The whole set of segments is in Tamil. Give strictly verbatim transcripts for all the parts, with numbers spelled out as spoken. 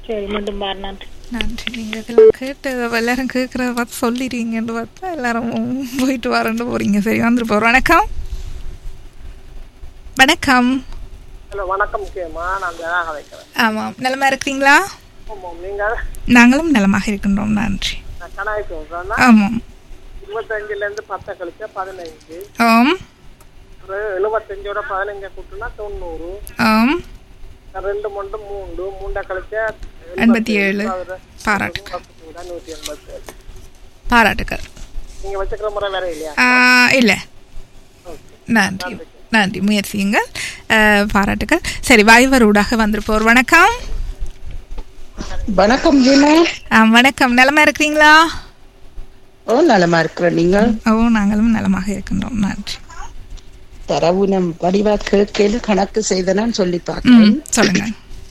சரி மீண்டும் பாரு. நன்றி நன்றி. நீங்கள் இதெல்லாம் கேட்டு எல்லாரும் கேட்குறத பார்த்து சொல்லிடுவீங்கன்னு பார்த்தா எல்லாரும் போயிட்டு வரேன்னு போகிறீங்க. சரி வந்துட்டு போகிறோம். வணக்கம் வணக்கம். ஹலோ வணக்கம் கேமா, நான் ஜனாக வைக்கிறேன். ஆமாம், நலமாக இருக்கிறீங்களா? ஆமாம், நீங்கள்? நாங்களும் நலமாக இருக்கின்றோம். நன்றி. நான் கணாய் சொல்கிறேன்னா ஆமாம். இருபத்தஞ்சிலேருந்து பத்தை கழிச்சா பதினஞ்சு. ஆம். ஒரு எழுபத்தஞ்சோட பதினஞ்சை கூட்டுனா தொண்ணூறு. ஆம். ரெண்டு மூன்று மூன்று மூண்டை கழிச்சா எண்பத்தி ஏழு. பாராட்டுக்கள். நூற்றி எண்பத்தி ஏழு. பாராட்டுக்கள். நீங்கள் வச்சுக்கிற முறை வேற இல்லையா? இல்லை. நன்றி நன்றி, முயற்சியுங்கள். பாராட்டுக்கள். சரி, வாய்வர் ஊடாக வந்திருப்போர். வணக்கம். வணக்கம் ஜீனா. வணக்கம், நலமா இருக்கிறீங்களா? ஓ நலமா இருக்கிறேன். நீங்கள்? ஓ நாங்களும் நலமாக இருக்கின்றோம். நன்றி. தரவு நம் வடிவா கேளு கணக்கு செய்தனான்னு சொல்லி பார்க்கிறேன். சொல்லுங்க.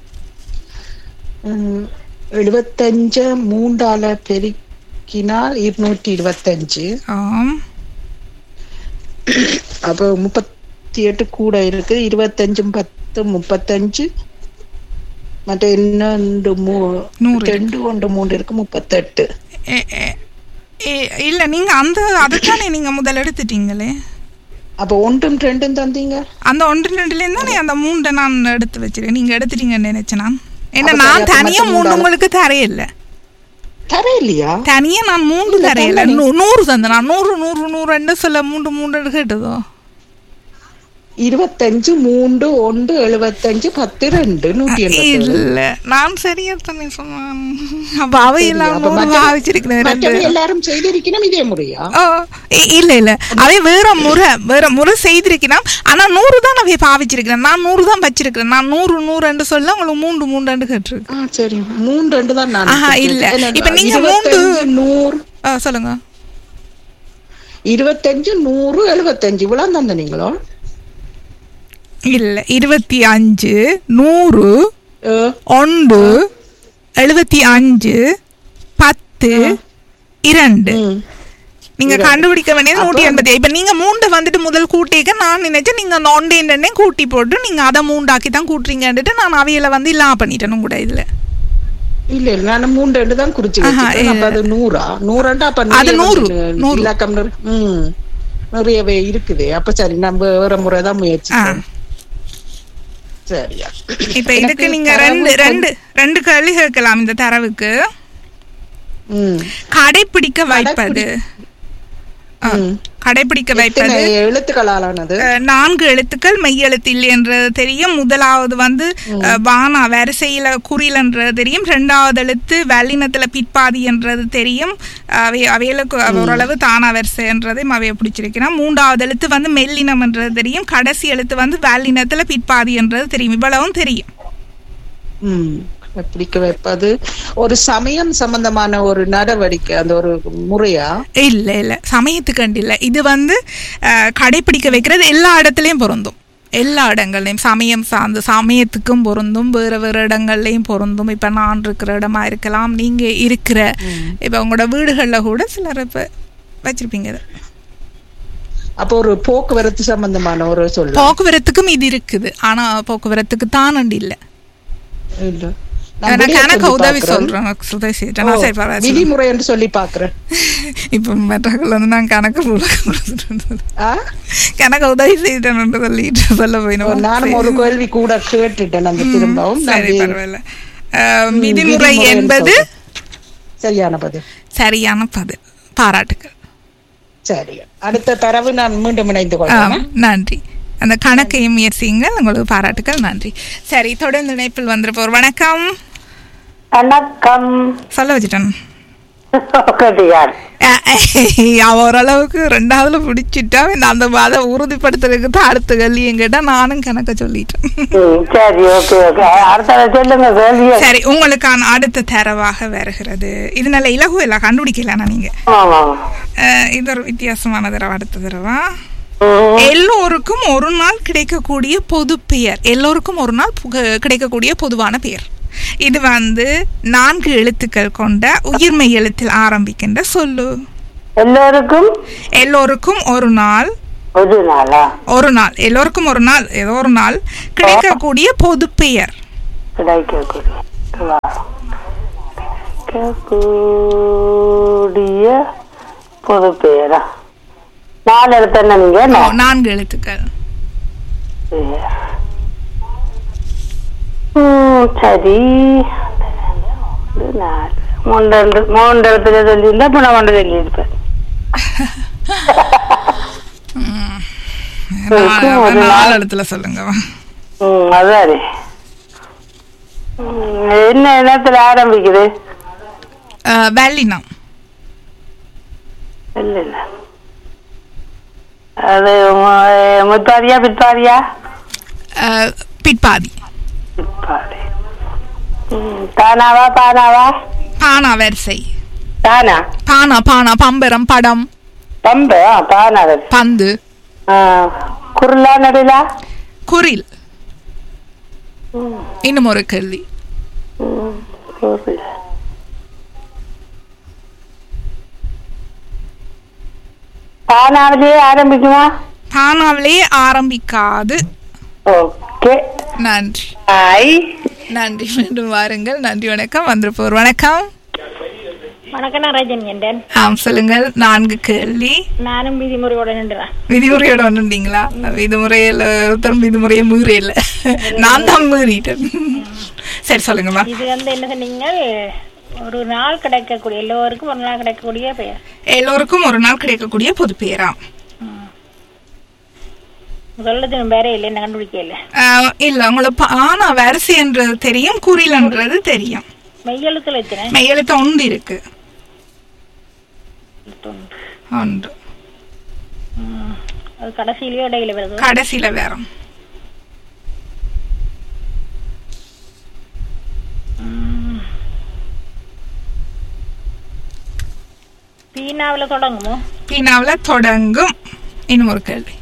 எழுபத்தஞ்சு மூன்றால பெருக்கினால் இருநூற்றி இருபத்தஞ்சு. ஆம். அப்போ முப்பத்தி எட்டு கூட இருக்கு. இருபத்தஞ்சும் பத்து முப்பத்தஞ்சு. மற்ற இன்னொன்று ரெண்டு ஒன்று மூன்று இருக்கு, முப்பத்தெட்டு. இல்ல, நீங்க அந்த அதுதானே நீங்க முதல் எடுத்துட்டீங்களே. அப்ப ஒன்றும் ரெண்டும் தந்தீங்க. அந்த ஒன்று ரெண்டுல இருந்தா அந்த மூன்றை நான் எடுத்து வச்சிருக்கேன். நீங்க எடுத்துட்டீங்கன்னு நினைச்சேன் நான். ஏன்னா நான் தனியா மூன்று உங்களுக்கு தரையில்லை. தரையில்லையா? தனியா நான் மூன்று தரையில நூறு தந்த நான் நூறு நூறு நூறு ரெண்டு சொல்ல மூன்று மூன்று கேட்டதோ. இருபத்தஞ்சு மூன்று ஒன்று எழுபத்தஞ்சு பத்து ரெண்டு நூற்றி எண்பத்தி இல்ல, நான் சரியா தானே சொன்னேன். அப்ப அவையெல்லாம் எல்லாரும் செய்திருக்கணும் இதே முறையா? இல்ல இல்ல, அவை வேற முறை வேற முறை செய்திருக்கணும். ஆனா நூறு தான் அவைய பாவிச்சிருக்கிறேன். நான் நூறு தான் வச்சிருக்கிறேன். நான் நூறு நூறு ரெண்டு சொல்ல உங்களுக்கு மூன்று மூன்று ரெண்டு கேட்டிருக்கேன். சரி, மூன்று ரெண்டு தான் நான். ஆஹா இல்ல, இப்ப நீங்க மூன்று நூறு சொல்லுங்க. இருபத்தஞ்சு நூறு எழுபத்தஞ்சு இவ்வளவு தந்த நீங்களோ? இல்ல, இருபத்தி அஞ்சு நூறு ஒன்று எழுபத்தி அஞ்சு பத்து இரண்டு. நீங்க கண்டுபிடிக்க வேண்டியது நூற்றி எண்பத்தி. இப்ப நீங்க மூண்டை வந்துட்டு முதல் கூட்டிக்க நான் நினைச்சேன் நீங்க நொண்டே கூட்டி போட்டு நீங்க அதை மூண்டாக்கி தான் கூட்டுறீங்கன்னுட்டு நான் அவையில வந்து இல்லாம பண்ணிட்டேன் கூட. இதுல இல்ல இல்ல, நான் மூன்று ரெண்டு தான் குறிச்சு. அது நூறா நூறாண்டா? அப்ப அது நூறு இலக்கம் நிறையவே இருக்குது. அப்ப சரி, நம்ம வேற முறைதான் முயற்சி. சரியா? இப்ப இதுக்கு நீங்க ரெண்டு ரெண்டு ரெண்டு கேள்வி கேட்கலாம். இந்த தரவுக்கு கடைபிடிக்க வைப்பது கடைபிடிக்க வைப்பது எழுத்துக்களாலானது நான்கு எழுத்துக்கள் மெய் எழுத்து இல்லை என்றது தெரியும். முதலாவது வந்து வானா வரிசையில குறில் என்றது தெரியும். இரண்டாவது எழுத்து வல்லினத்துல பிற்பாதி என்றது தெரியும். அவை அவைகளுக்கு ஓரளவு தானா வரிசை என்றதையும் அவைய பிடிச்சிருக்கிறோம். மூன்றாவது எழுத்து வந்து மெல்லினம் என்றது தெரியும். கடைசி எழுத்து வந்து வல்லினத்துல பிற்பாதி என்றது தெரியும். இவ்வளவும் தெரியும். உம் பிடிக்க வைப்பது ஒரு சமயம் சம்பந்தமான ஒரு நடவடிக்கை, அந்த ஒரு முறையா? இல்ல இல்ல, சமயத்துக்கு இல்ல. இது வந்து கடைபிடிக்க வைக்கிறது எல்லா இடத்துலயும் பொருந்தும். எல்லா இடங்கள்லையும் சமயம் சார்ந்த சமயத்துக்கும் பொருந்தும், வேற வேற இடங்கள்லையும் பொருந்தும். இப்ப நான் இருக்கிற இடமா இருக்கலாம், நீங்க இருக்கிற இப்ப உங்களோட வீடுகள்ல கூட சிலர் இப்ப வச்சிருப்பீங்க. அப்போ ஒரு போக்குவரத்து சம்பந்தமான ஒரு சொல். போக்குவரத்துக்கும் இது இருக்குது. ஆனா போக்குவரத்துக்கு தானண்டி இல்ல. இல்ல, கணக்கு உதவி சொல்றேன். விதிமுறை என்று சொல்லி பாக்குறேன். இப்ப மெட்ராக்கள் வந்து நான் கணக்கு கணக்கு உதவி செய்தேன் சொல்லிட்டு சொல்ல போயிடும். நானும் ஒரு கேள்வி கூட கேட்டுட்டேன். அந்த திரும்பவும் சரி, பரவாயில்ல. விதிமுறை என்பது சரியான பதில். சரியான பதில். பாராட்டுகள். சரி, அடுத்த தரவு நான் மீண்டும் இணைந்து கொள்கிறேன். நன்றி. அந்த கணக்கையும் முயற்சியுங்கள். உங்களுக்கு பாராட்டுகள். நன்றி. சரி, தொடர்ந்து இணைப்பில் வந்திருப்போர். வணக்கம். வணக்கம். சொல்ல வச்சுட்டேன். ஓரளவுக்கு ரெண்டாவதுல பிடிச்சிட்டா அந்த அதை உறுதிப்படுத்துறதுக்கு தான் அடுத்த கேள்வி எங்கிட்ட நானும் கணக்க சொல்லிட்டேன். சரி, உங்களுக்கான அடுத்த தரவாக வருகிறது. இது நல்ல இலகு எல்லாம் கண்டுபிடிக்கலன்னா நீங்க. இது ஒரு வித்தியாசமான தரவா. அடுத்த தரவா, எல்லோருக்கும் ஒரு நாள் கிடைக்கக்கூடிய பொது பெயர். எல்லோருக்கும் ஒரு நாள் கிடைக்கக்கூடிய பொதுவான பெயர். இது வந்து நான்கு எழுத்துக்கள் கொண்ட உயிர்மை எழுத்தில் ஆரம்பிக்கின்ற சொல்லு. எல்லோருக்கும் எல்லோருக்கும் ஒரு நாள் ஒரு நாளா ஒரு நாள் எல்லோருக்கும் ஒரு நாள் ஏதோ ஒரு நாள் கிடைக்கக்கூடிய பொது பெயர். பொது பெயரா? நாலு எழுத்து என்ன நீங்க? நான்கு எழுத்துக்கள். சரி, மூன்று மூன்று எழுத்துல சொல்லியிருந்தா இப்ப நான் ஒன்று சொல்லியிருப்பேன். நாலு இடத்துல சொல்லுங்க. அதாரி என்ன இடத்துல ஆரம்பிக்குது? வெள்ளினம். அது முற்பாதியா பிற்பாதியா? பிற்பாதி. பிற்பாதி. தானாவா பானாவா? பானா வரிசை. தானா? பானா பானா பம்பரம் படம். பம்பு பானா பந்து. குருளா நடுலா? குரில். இன்னும் ஒரு கேள்வி. பானாவிலேயே ஆரம்பிக்குமா? பானாவிலேயே ஆரம்பிக்காது. ஓகே, நன்றி. நன்றி, மீண்டும் வாருங்கள். நன்றி, வணக்கம். வந்திருப்போர் வணக்கம். வணக்கம், நான் ரஜினி. ஆம், சொல்லுங்கள். நான்கு கேள்வி. நானும் விதிமுறையோட நின்றுறேன். விதிமுறையோட வந்துட்டீங்களா? விதிமுறையில ஒருத்தரும் விதிமுறையை மீறல, நான் தான் மீறிட்டேன். சரி, சொல்லுங்கம்மா. இது வந்து என்ன சொன்னீங்க? ஒரு நாள் கிடைக்கக்கூடிய, எல்லோருக்கும் ஒரு நாள் கிடைக்கக்கூடிய பெயர். எல்லோருக்கும் ஒரு நாள் கிடைக்கக்கூடிய பொது பெயரா? வேற இல்லை, என்ன கண்டுபிடிக்கல. இல்ல, உங்களுக்கு ஆனா வரிசைன்றது தெரியும், குறிலன்றது தெரியும். மெய்யெழுத்துல எத்தனை? மெய்யெழுத்து ஒன்று இருக்கு. ஒன்று. அது கடைசியிலயோ இடையில வருது? கடைசியில வரும். பீனாவில தொடங்குமோ? பீனாவில தொடங்கும். இன்னும் ஒரு கேள்வி.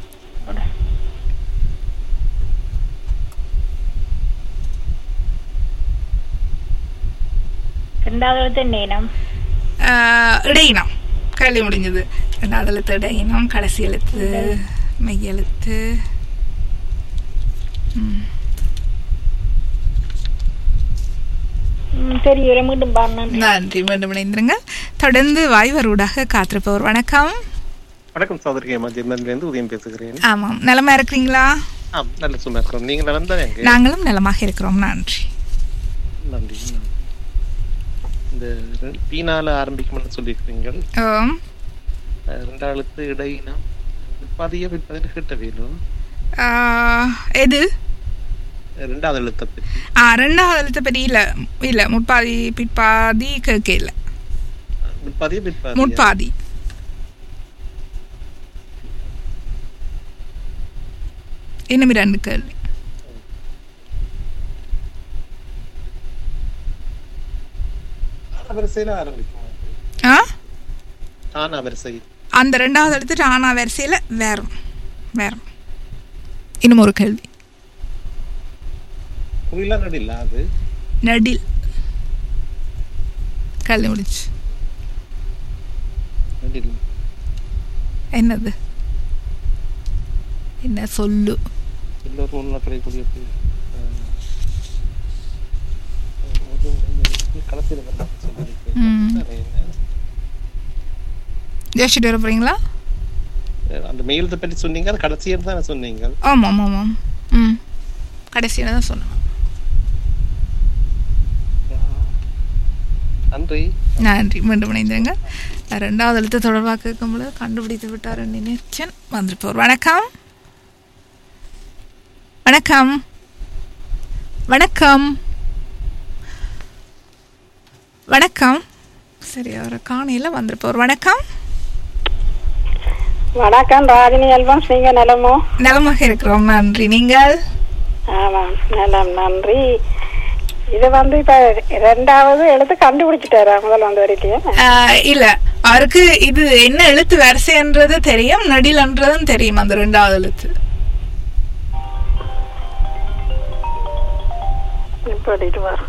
ரெண்டாவது எழுத்து என்ன இனம்? இடையினம். கேள்வி முடிஞ்சது. ரெண்டாவது எழுத்து இடையினம், கடைசி எழுத்து மெய் எழுத்து. சரி, மீண்டும் நன்றி. மீண்டும் இணைந்திருங்க. தொடர்ந்து வாய்வரூடாக காத்திருப்பவர் வணக்கம். வணக்கம் சகோதரி, ஜெர்மனிலிருந்து உதயம் பேசுகிறேன். ஆமாம், நலமா இருக்கிறீங்களா? நல்ல சும்மா இருக்கிறோம். நீங்க நலம் தானே? நாங்களும் நலமாக இருக்கிறோம். நன்றி. நன்றி. இந்த பீனால ஆரம்பிக்கும்னு சொல்லியிருக்கீங்க. ரெண்டாவது இடையினா பிற்பாதியா பிற்பாதி கிட்ட வேணும். எது? ரெண்டாவது எழுத்தை பற்றி. ஆ, ரெண்டாவது எழுத்தை பற்றி இல்ல இல்ல முற்பாதி பிற்பாதி கேட்க இல்ல. முற்பாதியா பிற்பாதி? முற்பாதி. இன்னும் ரெண்டு கேள்வி. அந்த ரெண்டாவது எழுத்து டானா வரிசையில வேறும் வேறும். இன்னும் ஒரு கேள்வி. நடில். கல்வி முடிச்சு. என்னது? என்ன சொல்லு? ஜெயிச்சுட்டு வர போறீங்களா? அந்த மெயிலத்தை பற்றி சொன்னீங்க, அது கடைசியாக தான் சொன்னீங்க. ஆமாம் ஆமாம், ம், கடைசியாக தான் சொன்னேன். நன்றி. நன்றி. மீண்டும் இணைந்திருங்க. ரெண்டாவது எழுத்து தொடர்பாக கேட்கும்போது கண்டுபிடித்து விட்டார் நினைச்சேன். வந்திருப்போர் வணக்கம். வணக்கம். வணக்கம். வணக்கம். சரி, அவரை காணையில் வந்திருப்போர் வணக்கம். வணக்கம், ராஜினி அல்வான்ஸ். நீங்க நலமோ? நலமாக இருக்கிறோம், நன்றி. நீங்கள்? ஆமாம், நலம், நன்றி. இது வந்து இப்ப ரெண்டாவது எழுத்து கண்டுபிடிச்சிட்டாரா? முதல்ல வந்து வரைக்கும் இல்ல, அவருக்கு இது என்ன எழுத்து வரிசைன்றது தெரியும், நடிலன்றதும் தெரியும். அந்த ரெண்டாவது எழுத்து இப்படிட்டு வரும்.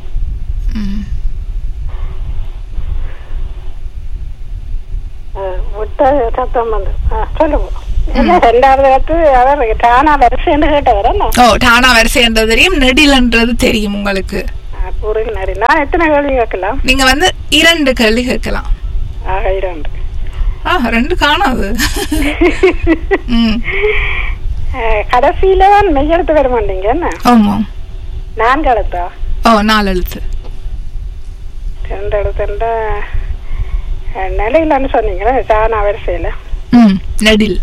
விட்ட சத்தம் வந்து சொல்லுங்க. ரெண்டாவது எழுத்து அவர் டானா வரிசைன்னு கேட்டவர். ஓ, டானா வரிசைன்றது தெரியும், நெடிலன்றது தெரியும் உங்களுக்கு. ஊரில் நரி. நான் எத்தனை கேள்வி கேட்கலாம்? நீங்க வந்து இரண்டு கேள்வி கேட்கலாம். ஆக இரண்டு. ஆ ரெண்டு காணாது. கடைசியில தான் மெய்யெழுத்து வர மாட்டீங்க என்ன? ஆமா. நான்கு எழுத்தா? ஓ நாலு எழுத்து. ரெண்டு எழுத்துண்டா நிலையிலன்னு சொன்னீங்களா? சானா வரிசையில. ம் நெடில்.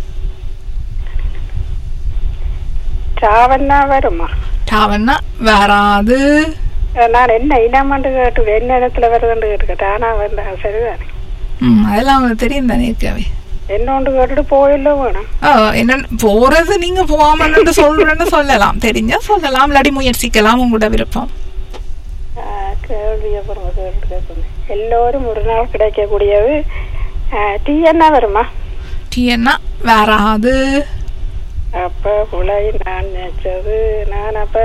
சாவன்னா வருமா? சாவன்னா வராது. நான் என்ன இனமாண்டு கேட்டு என்ன இடத்துல வருதுன்னு கேட்டுக்கிட்டேன். ஆனா வந்தா சரிதானே. ம் அதெல்லாம் உங்களுக்கு தெரியும் தானே இருக்கவே. என்னொன்று கேட்டுட்டு போயில வேணும். ஓ என்ன போறது நீங்க போகாமன்னு சொல்றேன்னு சொல்லலாம். தெரிஞ்சா சொல்லலாம், இல்லாடி முயற்சிக்கலாம், உங்களோட விருப்பம். கேள்வியை எல்லோரும் ஒரு நாள் கிடைக்கக்கூடியது. டீ என்ன வருமா? டீ என்ன வராது. அப்ப புலை நான் நினைச்சது. நான் அப்ப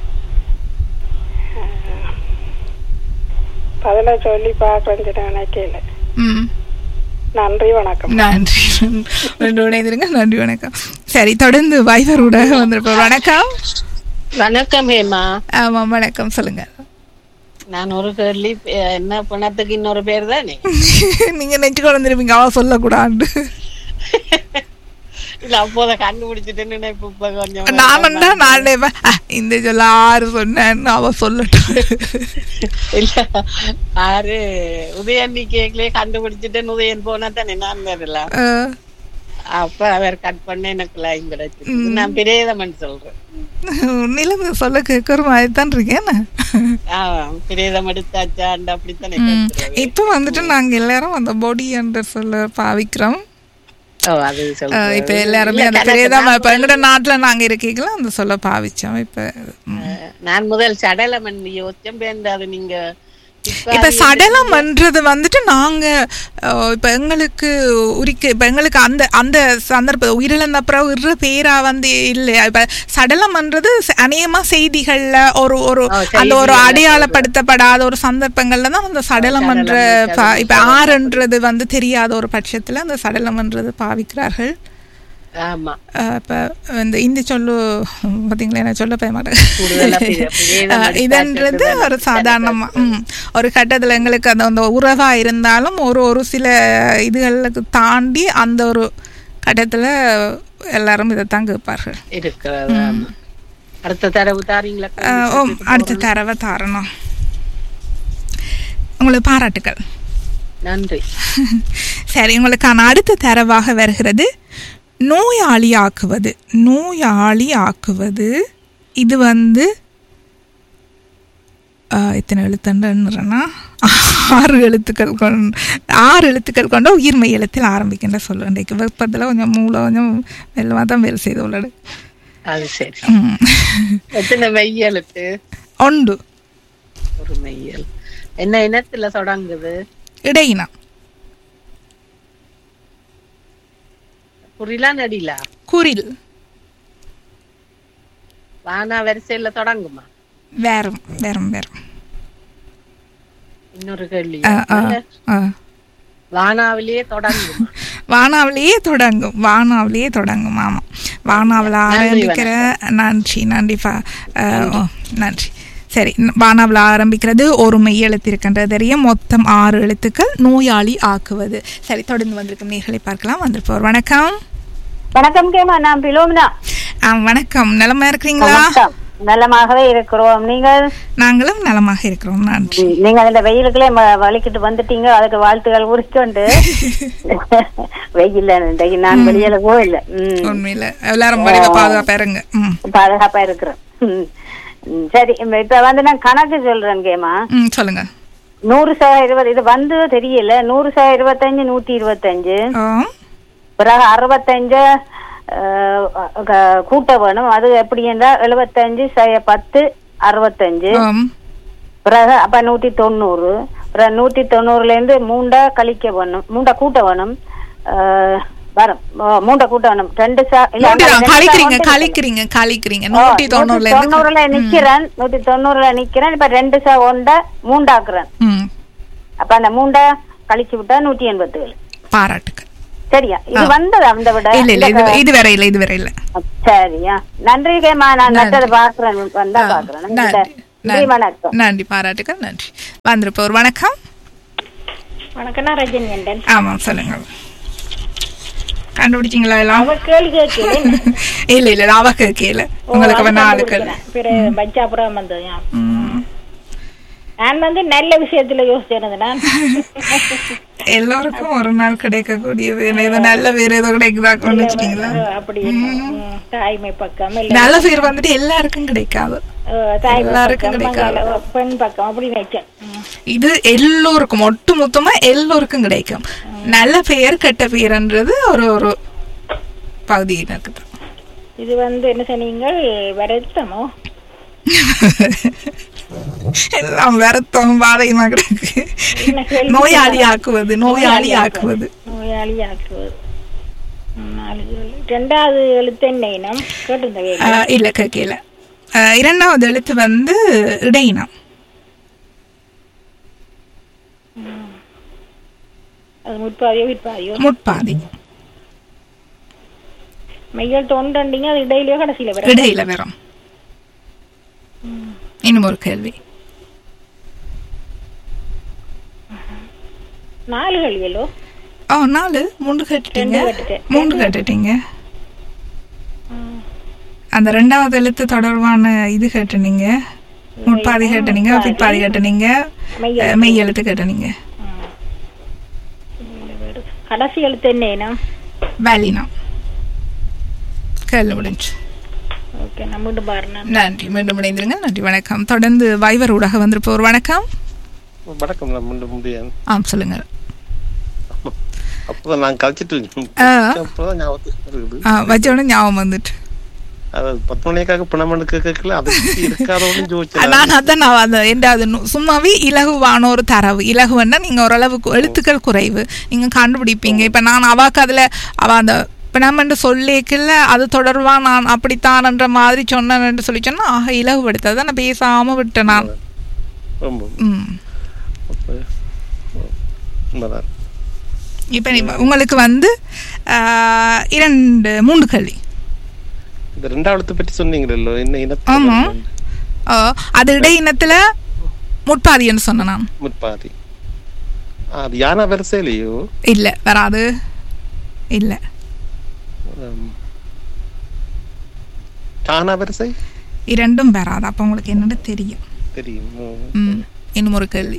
பதில சொல்லி பார்க்க நினைக்கல. ம் நன்றி வணக்கம். நன்றி. ரெண்டு இணைந்திருங்க. நன்றி வணக்கம். சரி தொடர்ந்து வைபரோட வந்திருப்போம். வணக்கம். வணக்கம் ஹேமா. ஆமா வணக்கம், சொல்லுங்க. நான் ஒரு கேள்வி, என்ன பணத்துக்கு இன்னொரு பேர் தானே? நீங்க நெஞ்சு கொண்டிருப்பீங்க, அவ சொல்லக்கூடாது. இல்ல அப்போத கண்டுபிடிச்சிட்டு நினைப்பு கொஞ்சம். நானும்டா நானே இந்த சொல்ல ஆறு சொன்னேன்னு அவ சொல்லட்டும். இல்ல ஆறு உதயந்தி கேக்லயே கண்டுபிடிச்சிட்டு உதயன் போனா தானே நான் வரலாம். அப்ப அவர் கட் பண்ண எனக்கு லைன் கிடைச்சு. நான் பிரேதமன் சொல்றேன். உன்னில சொல்ல கேட்கற மாதிரி தான் இருக்கேன். பிரேதம் எடுத்தாச்சா அப்படித்தானே. இப்ப வந்துட்டு நாங்க எல்லாரும் அந்த பாடி என்ற சொல்ல பாவிக்கிறோம். இப்ப எல்லாருமே அந்த பிரேதம் இப்ப எங்கட நாட்டுல நாங்க இருக்கீங்களா அந்த சொல்ல பாவிச்சோம். இப்ப நான் முதல் சடலம் யோசிச்சேன். அது நீங்க இப்ப சடலம் என்றது வந்துட்டு நாங்க இப்ப எங்களுக்கு உரிக்க இப்ப எங்களுக்கு அந்த அந்த சந்தர்ப்ப உயிரிழந்த அப்புறம் இற பேரா வந்து இல்லையா. இப்ப சடலம் என்றது அநேகமா செய்திகள்ல ஒரு ஒரு அந்த ஒரு அடையாளப்படுத்தப்படாத ஒரு சந்தர்ப்பங்கள்ல தான் அந்த சடலம் என்ற இப்ப ஆறுன்றது வந்து தெரியாத ஒரு பட்சத்துல அந்த சடலம் என்றது பாவிக்கிறார்கள். இப்ப இந்த இந்தி சொல்லு பாத்தீங்களா, என்ன சொல்ல போய மாட்டேன். இதுன்றது ஒரு சாதாரணமா ம் ஒரு கட்டத்துல எங்களுக்கு அந்த அந்த உறவா இருந்தாலும் ஒரு ஒரு சில இதுகளுக்கு தாண்டி அந்த ஒரு கட்டத்துல எல்லாரும் இதைத்தான் கேட்பார்கள். அடுத்த தரவு தாரீங்களா? ஓ அடுத்த தரவை தாரணும். உங்களுக்கு பாராட்டுக்கள். நன்றி. சரி, உங்களுக்கான அடுத்த தரவாக வருகிறது நோயாளி ஆக்குவது. நோயாளி ஆக்குவது இது வந்து இத்தனை எழுத்துன்றா ஆறு எழுத்துக்கள் கொண்ட ஆறு எழுத்துக்கள் கொண்ட உயிர்மை எழுத்தில் ஆரம்பிக்கின்ற சொல்ல. இன்றைக்கு வெப்பத்தில் கொஞ்சம் மூளை கொஞ்சம் மெல்லமாக தான் வேலை செய்து உள்ளது. அது சரி. எத்தனை மெய் எழுத்து? ஒன்று. ஒரு மெய்யல். என்ன இனத்துல தொடங்குது? இடையினா. குறிலா நடிலா? குறில். வானா வரிசையில தொடங்குமா? வேறும் வேறும் வேறும். இன்னொரு கேள்வி. வானாவிலேயே தொடங்கும். வானாவிலேயே தொடங்கும். வானாவிலேயே தொடங்கும். ஆமா, வானாவில் ஆரம்பிக்கிற. நன்றி நன்றி நன்றி. சரி, வானாவில் ஆரம்பிக்கிறது ஒரு மெய் எழுத்து இருக்கின்றது தெரியும். மொத்தம் ஆறு எழுத்துக்கள். நோயாளி ஆக்குவது. சரி, தொடர்ந்து வந்திருக்கும் நேர்களை பார்க்கலாம். வந்திருப்போர். வணக்கம். வணக்கம் கேமா, நான் பிலோமினா. வணக்கம். நலமா இருக்கிறீங்களா? நலமாகவே இருக்கிறோம். நீங்கள்? நாங்களும் நலமாக இருக்கிறோம். நன்றி. நீங்க அந்த வெயிலுக்குள்ளே வலிக்கிட்டு வந்துட்டீங்க, அதுக்கு வாழ்த்துக்கள் குறிச்சோண்டு. வெயில் நான் வெளியில போயில. உண்மையில எல்லாரும் பாதுகாப்பா இருங்க. பாதுகாப்பா இருக்கிறோம். சரி, இப்ப வந்து நான் கணக்கு சொல்றேன் கேமா. சொல்லுங்க. நூறு சா இருபது இது வந்து தெரியல. நூறு சா இருபத்தஞ்சு நூத்தி இருபத்தஞ்சு பிறகு அறுபத்தஞ்சு கூட்ட வேணும். அது எப்படி என்றால் எழுபத்தஞ்சு பத்து அறுபத்தஞ்சு பிறகு அப்ப நூத்தி தொண்ணூறு. பிறகு நூத்தி தொண்ணூறுல இருந்து மூண்டா கழிக்க வேணும், மூண்டா கூட்ட வேணும். வரும் மூண்டை கூட்ட வேணும். ரெண்டு தொண்ணூறுல நிக்கிறேன். நூத்தி தொண்ணூறுல நிக்கிறேன். இப்ப ரெண்டு சா ஒண்ட மூண்டாக்குறேன். அப்ப அந்த மூண்டா கழிச்சு விட்டா நூத்தி எண்பத்தி ஏழு. பாராட்டுக்கு. சரியா? இது வந்தது அந்த விட இது வேற இல்ல, இது வேற இல்ல. சரியா? நன்றி கேமா, நான் நட்டதை பாக்குறேன், வந்தா பாக்குறேன். வணக்கம். நன்றி, பாராட்டுகள். நன்றி. வந்திருப்போர் வணக்கம். வணக்கம், நான் ரஜினி அண்டன். ஆமாம், சொல்லுங்க. கண்டுபிடிச்சிங்களா எல்லாம்? அவ கேள்வி கேட்கல. இல்ல இல்ல, அவ கேட்கல. உங்களுக்கு நாலு கேள்வி. பச்சாப்புறம் வந்தது. நான் வந்து நல்ல விஷயத்துல யோசிச்சேன். நான் எல்லாருக்கும் ஒரு நாள் கிடைக்கக்கூடியது ஏதோ நல்ல பேர் ஏதோ கிடைக்குதா கொண்டு வச்சுட்டீங்களா? அப்படி தாய்மை பக்கம் நல்ல பேர் வந்துட்டு எல்லாருக்கும் கிடைக்காது, எல்லாருக்கும் கிடைக்காது, பெண் பக்கம் அப்படி நினைச்சேன். இது எல்லோருக்கும் ஒட்டு மொத்தமா எல்லோருக்கும் கிடைக்கும். நல்ல பெயர் கெட்ட பெயர்ன்றது ஒரு ஒரு பகுதியினருக்கு தான். இது வந்து என்ன சொன்னீங்க, வருத்தமோ? எல்லாம் வருத்தம் பாதையுமா கிடக்கு. நோயாளி ஆக்குவது, நோயாளி ஆக்குவது, நோயாளி ஆக்குவது. இரண்டாவது எழுத்து என்ன கேட்டிருந்த? இல்ல கேட்கல. இரண்டாவது எழுத்து வந்து இடையினம். முற்பாதியோ பிற்பாதியோ? முற்பாதி. மையல் தோன்றீங்க, அது இடையிலயோ கடைசியில வரும்? இடையில வரும். இன்னும் ஒரு கேள்வி. நாலு கேள்வியோ? ஓ, நாலு. மூன்று கேட்டுட்டீங்க, மூன்று கேட்டுட்டீங்க. அந்த ரெண்டாவது எழுத்து தொடர்பான இது கேட்டுனீங்க, முற்பாதி கேட்டுனீங்க, பிற்பாதி கேட்டுனீங்க, மெய் எழுத்து கேட்டுனீங்க. கடைசி எழுத்து என்ன? வேலினம். கேள்வி முடிஞ்சு. நன்றி, மீண்டும் இணைந்திருங்க. நன்றி, வணக்கம். தொடர்ந்து வைவர் ஊடாக வந்திருப்போர் வணக்கம். வணக்கம். நான் மீண்டும் முடியும். ஆம், சொல்லுங்க. அப்பதான் நான் கழிச்சிட்டு வச்சோட ஞாபகம் வந்துட்டு சும்மாவே இலகுவான ஒரு தரவு. இலகுவன்னா நீங்க ஓரளவுக்கு எழுத்துக்கள் குறைவு நீங்க கண்டுபிடிப்பீங்க. இப்ப நான் அவாக்கு அதுல அவ அந்த இப்ப நம்ம சொல்லிக்கல அது தொடர்பா நான் அப்படித்தான்ன்ற மாதிரி சொன்னேன்னு சொல்லி சொன்னா ஆக இலகுபடுத்ததான் நான் பேசாம விட்டேன் நான். இப்ப உங்களுக்கு வந்து இரண்டு மூன்று கேள்வி. இந்த ரெண்டாவது பற்றி சொன்னீங்களோ, என்ன இனத்துல? ஆமா, அது இடை இனத்துல முற்பாதின்னு சொன்ன நான். முற்பாதி. அது யானா வரிசையிலையோ? இல்ல, வராது. இல்ல, தானா வரிசை இரண்டும் வராது. அப்ப உங்களுக்கு என்னன்னு தெரியும்? தெரியும். இன்னும் ஒரு கேள்வி.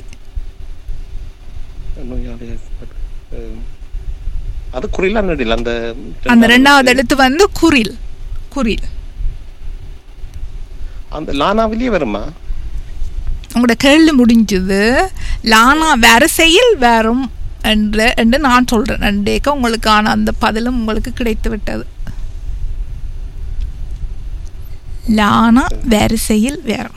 அது குறில் அன்னடில் அந்த அந்த ரெண்டாவது எழுத்து வந்து குறில். குறில் அந்த லானாவிலேயே வருமா? உங்களோட கேள்வி முடிஞ்சது. லானா வரிசையில் வரும் என்று என்று நான் சொல்றேன். ரெண்டேக்க உங்களுக்கான அந்த பதிலும் உங்களுக்கு கிடைத்து விட்டது. லானா வரிசையில் வரும்.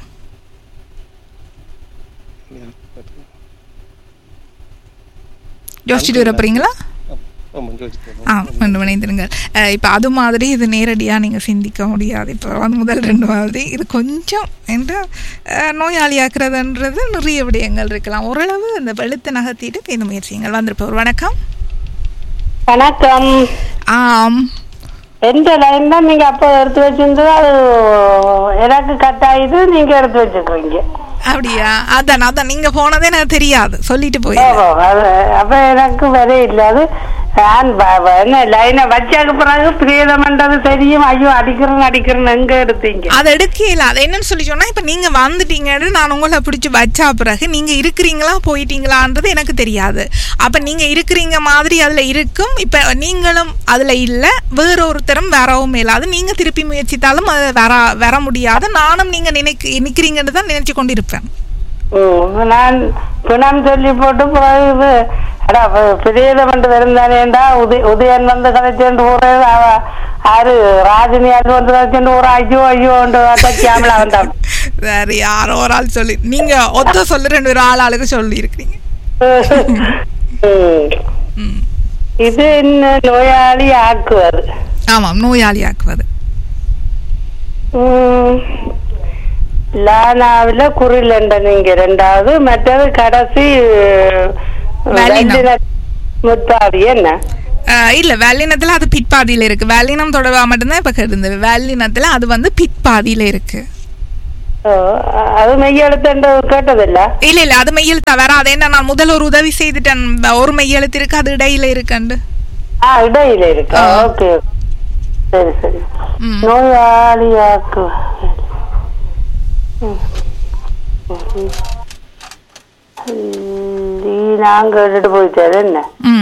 யோசிச்சுட்டு வரப்போறீங்களா? ஆ, ரெண்டு மணிந்துருங்க. இப்போ அது மாதிரி இது நேரடியாக நீங்கள் சிந்திக்க முடியாது. இப்போ வந்து முதல் ரெண்டு மாதிரி இது கொஞ்சம் என்று நோயாளியாக்குறதுன்றது நிறைய விடயங்கள் இருக்கலாம். ஓரளவு அந்த எழுத்தை நகர்த்திட்டு பேருந்து முயற்சிகள் வந்திருப்போம். வணக்கம். வணக்கம். ஆம், எந்த லைன் தான் நீங்க அப்போ எடுத்து வச்சிருந்தது அது எனக்கு கட் ஆயிது, நீங்க எடுத்து வச்சிருக்கீங்க. அப்படியா? அதான் அதான் நீங்க போனதே எனக்கு தெரியாது, சொல்லிட்டு போய். அப்ப எனக்கு வர இல்லாது லைனை வச்சாக்கு பிறகு பிரியதமன்றது தெரியும். ஐயோ அடிக்கிறேன் அடிக்கிறேன் எங்க எடுத்தீங்க? அதை எடுக்கல. அது என்னன்னு சொல்லி சொன்னா, இப்ப நீங்க வந்துட்டீங்கன்னு நான் உங்களை பிடிச்சி வச்சா பிறகு நீங்க இருக்கிறீங்களா போயிட்டீங்களான்றது எனக்கு தெரியாது. அப்ப நீங்க இருக்கிறீங்க மாதிரி அதுல இருக்கும். இப்ப நீங்களும் அதுல இல்ல, வேற ஒருத்தரும் வரவும் இல்லாது. நீங்க திருப்பி முயற்சித்தாலும் அது வர வர முடியாது. நானும் நீங்க நினைக்க நிக்கிறீங்கன்னு தான் நினைச்சு கொண்டு இருப்பேன். நான் பிணம் சொல்லி போட்டு பிறகு அடா பிரியதமன்று வருந்தானேண்டா உதய உதயன் வந்து கதைச்சேன் போறது ஆறு ராஜினி அது வந்து கதைச்சேன் ஒரு ஐயோ ஐயோ கேமலா வந்தான். வேற யாரோ ஒரு ஆள் சொல்லி நீங்க ஒத்த சொல்லு ரெண்டு பேரும் ஆள் ஆளுக்கு சொல்லி இருக்கிறீங்க. இது என்ன நோயாளி ஆக்குவது? ஆமாம், நோயாளி ஆக்குவது. லானாவில குறிலண்ட நீங்க ரெண்டாவது, மற்றது கடைசி முற்பாதி. என்ன இல்ல, வேலினத்துல அது பிற்பாதியில இருக்கு. வேலினம் தொடர்பா மட்டும்தான் இப்ப இருந்தது. வேலினத்துல அது வந்து பிற்பாதியில இருக்கு. அது மெய்யெழுத்து கேட்டதில்ல. இல்ல இல்ல அது மெய்யெழுத்தா வேற. அது என்ன, நான் முதல் ஒரு உதவி செய்துட்டேன், ஒரு மெய்யெழுத்து இருக்கு, அது இடையில இருக்கண்டு. ஆ இடையில இருக்கு. ஓகே சரி சரி. நோயாளியாக்கு நாங்க எடுத்து போயிட்டாரு என்ன.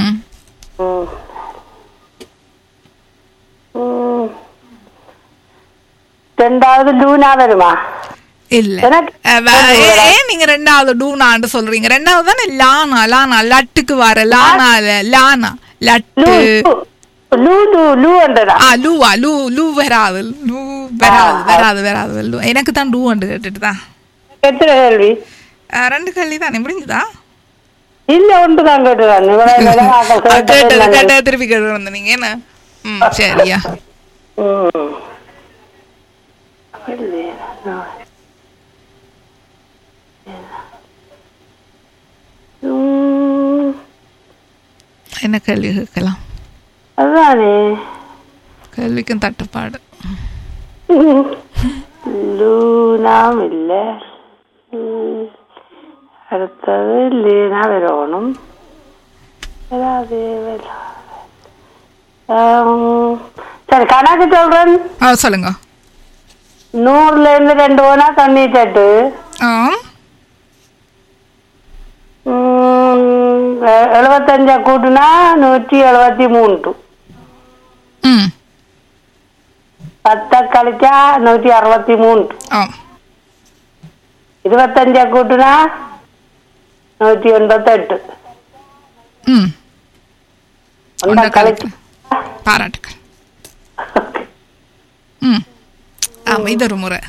ரெண்டாவது லூனா வருமா? இல்ல ஏன் நீங்க ரெண்டாவது டூனான்னு சொல்றீங்க? ரெண்டாவது தானே லானா. லானா லட்டுக்கு வர லானா லானா லட்டு. லூ லூ லூ என்றதா? ஆ லூவா லூ லூ வராது. லூ வராது வராது வராது. லூ எனக்கு தான் டூ அண்டு கேட்டுட்டு தான். எத்தனை கேள்வி? ரெண்டு கேள்வி தானே முடிஞ்சுதா? இல்ல ஒன்று தான் கேட்டுதான். கேட்டது கேட்ட திருப்பி கேட்டு வந்த நீங்க என்ன? ம் சரியா. என்ன கேள்வி கேட்கலாம்? அதுதானே கேள்விக்கும் தட்டுப்பாடு. லூனாம் இல்ல, அடுத்தது லீனா வரணும். சரி கணக்கு சொல்றேன். சொல்லுங்க. நூறுல இருந்து ரெண்டு போனா தொண்ணூத்தி எட்டு. எழுபத்தஞ்சா கூட்டுனா நூற்றி எழுபத்தி மூணு. பத்த கழிச்சா நூற்றி அறுபத்தி மூணு. இருபத்தஞ்சா கூட்டுனா நூற்றி எண்பத்தி எட்டு. பாராட்டுக்கள். இது ஒரு முறை.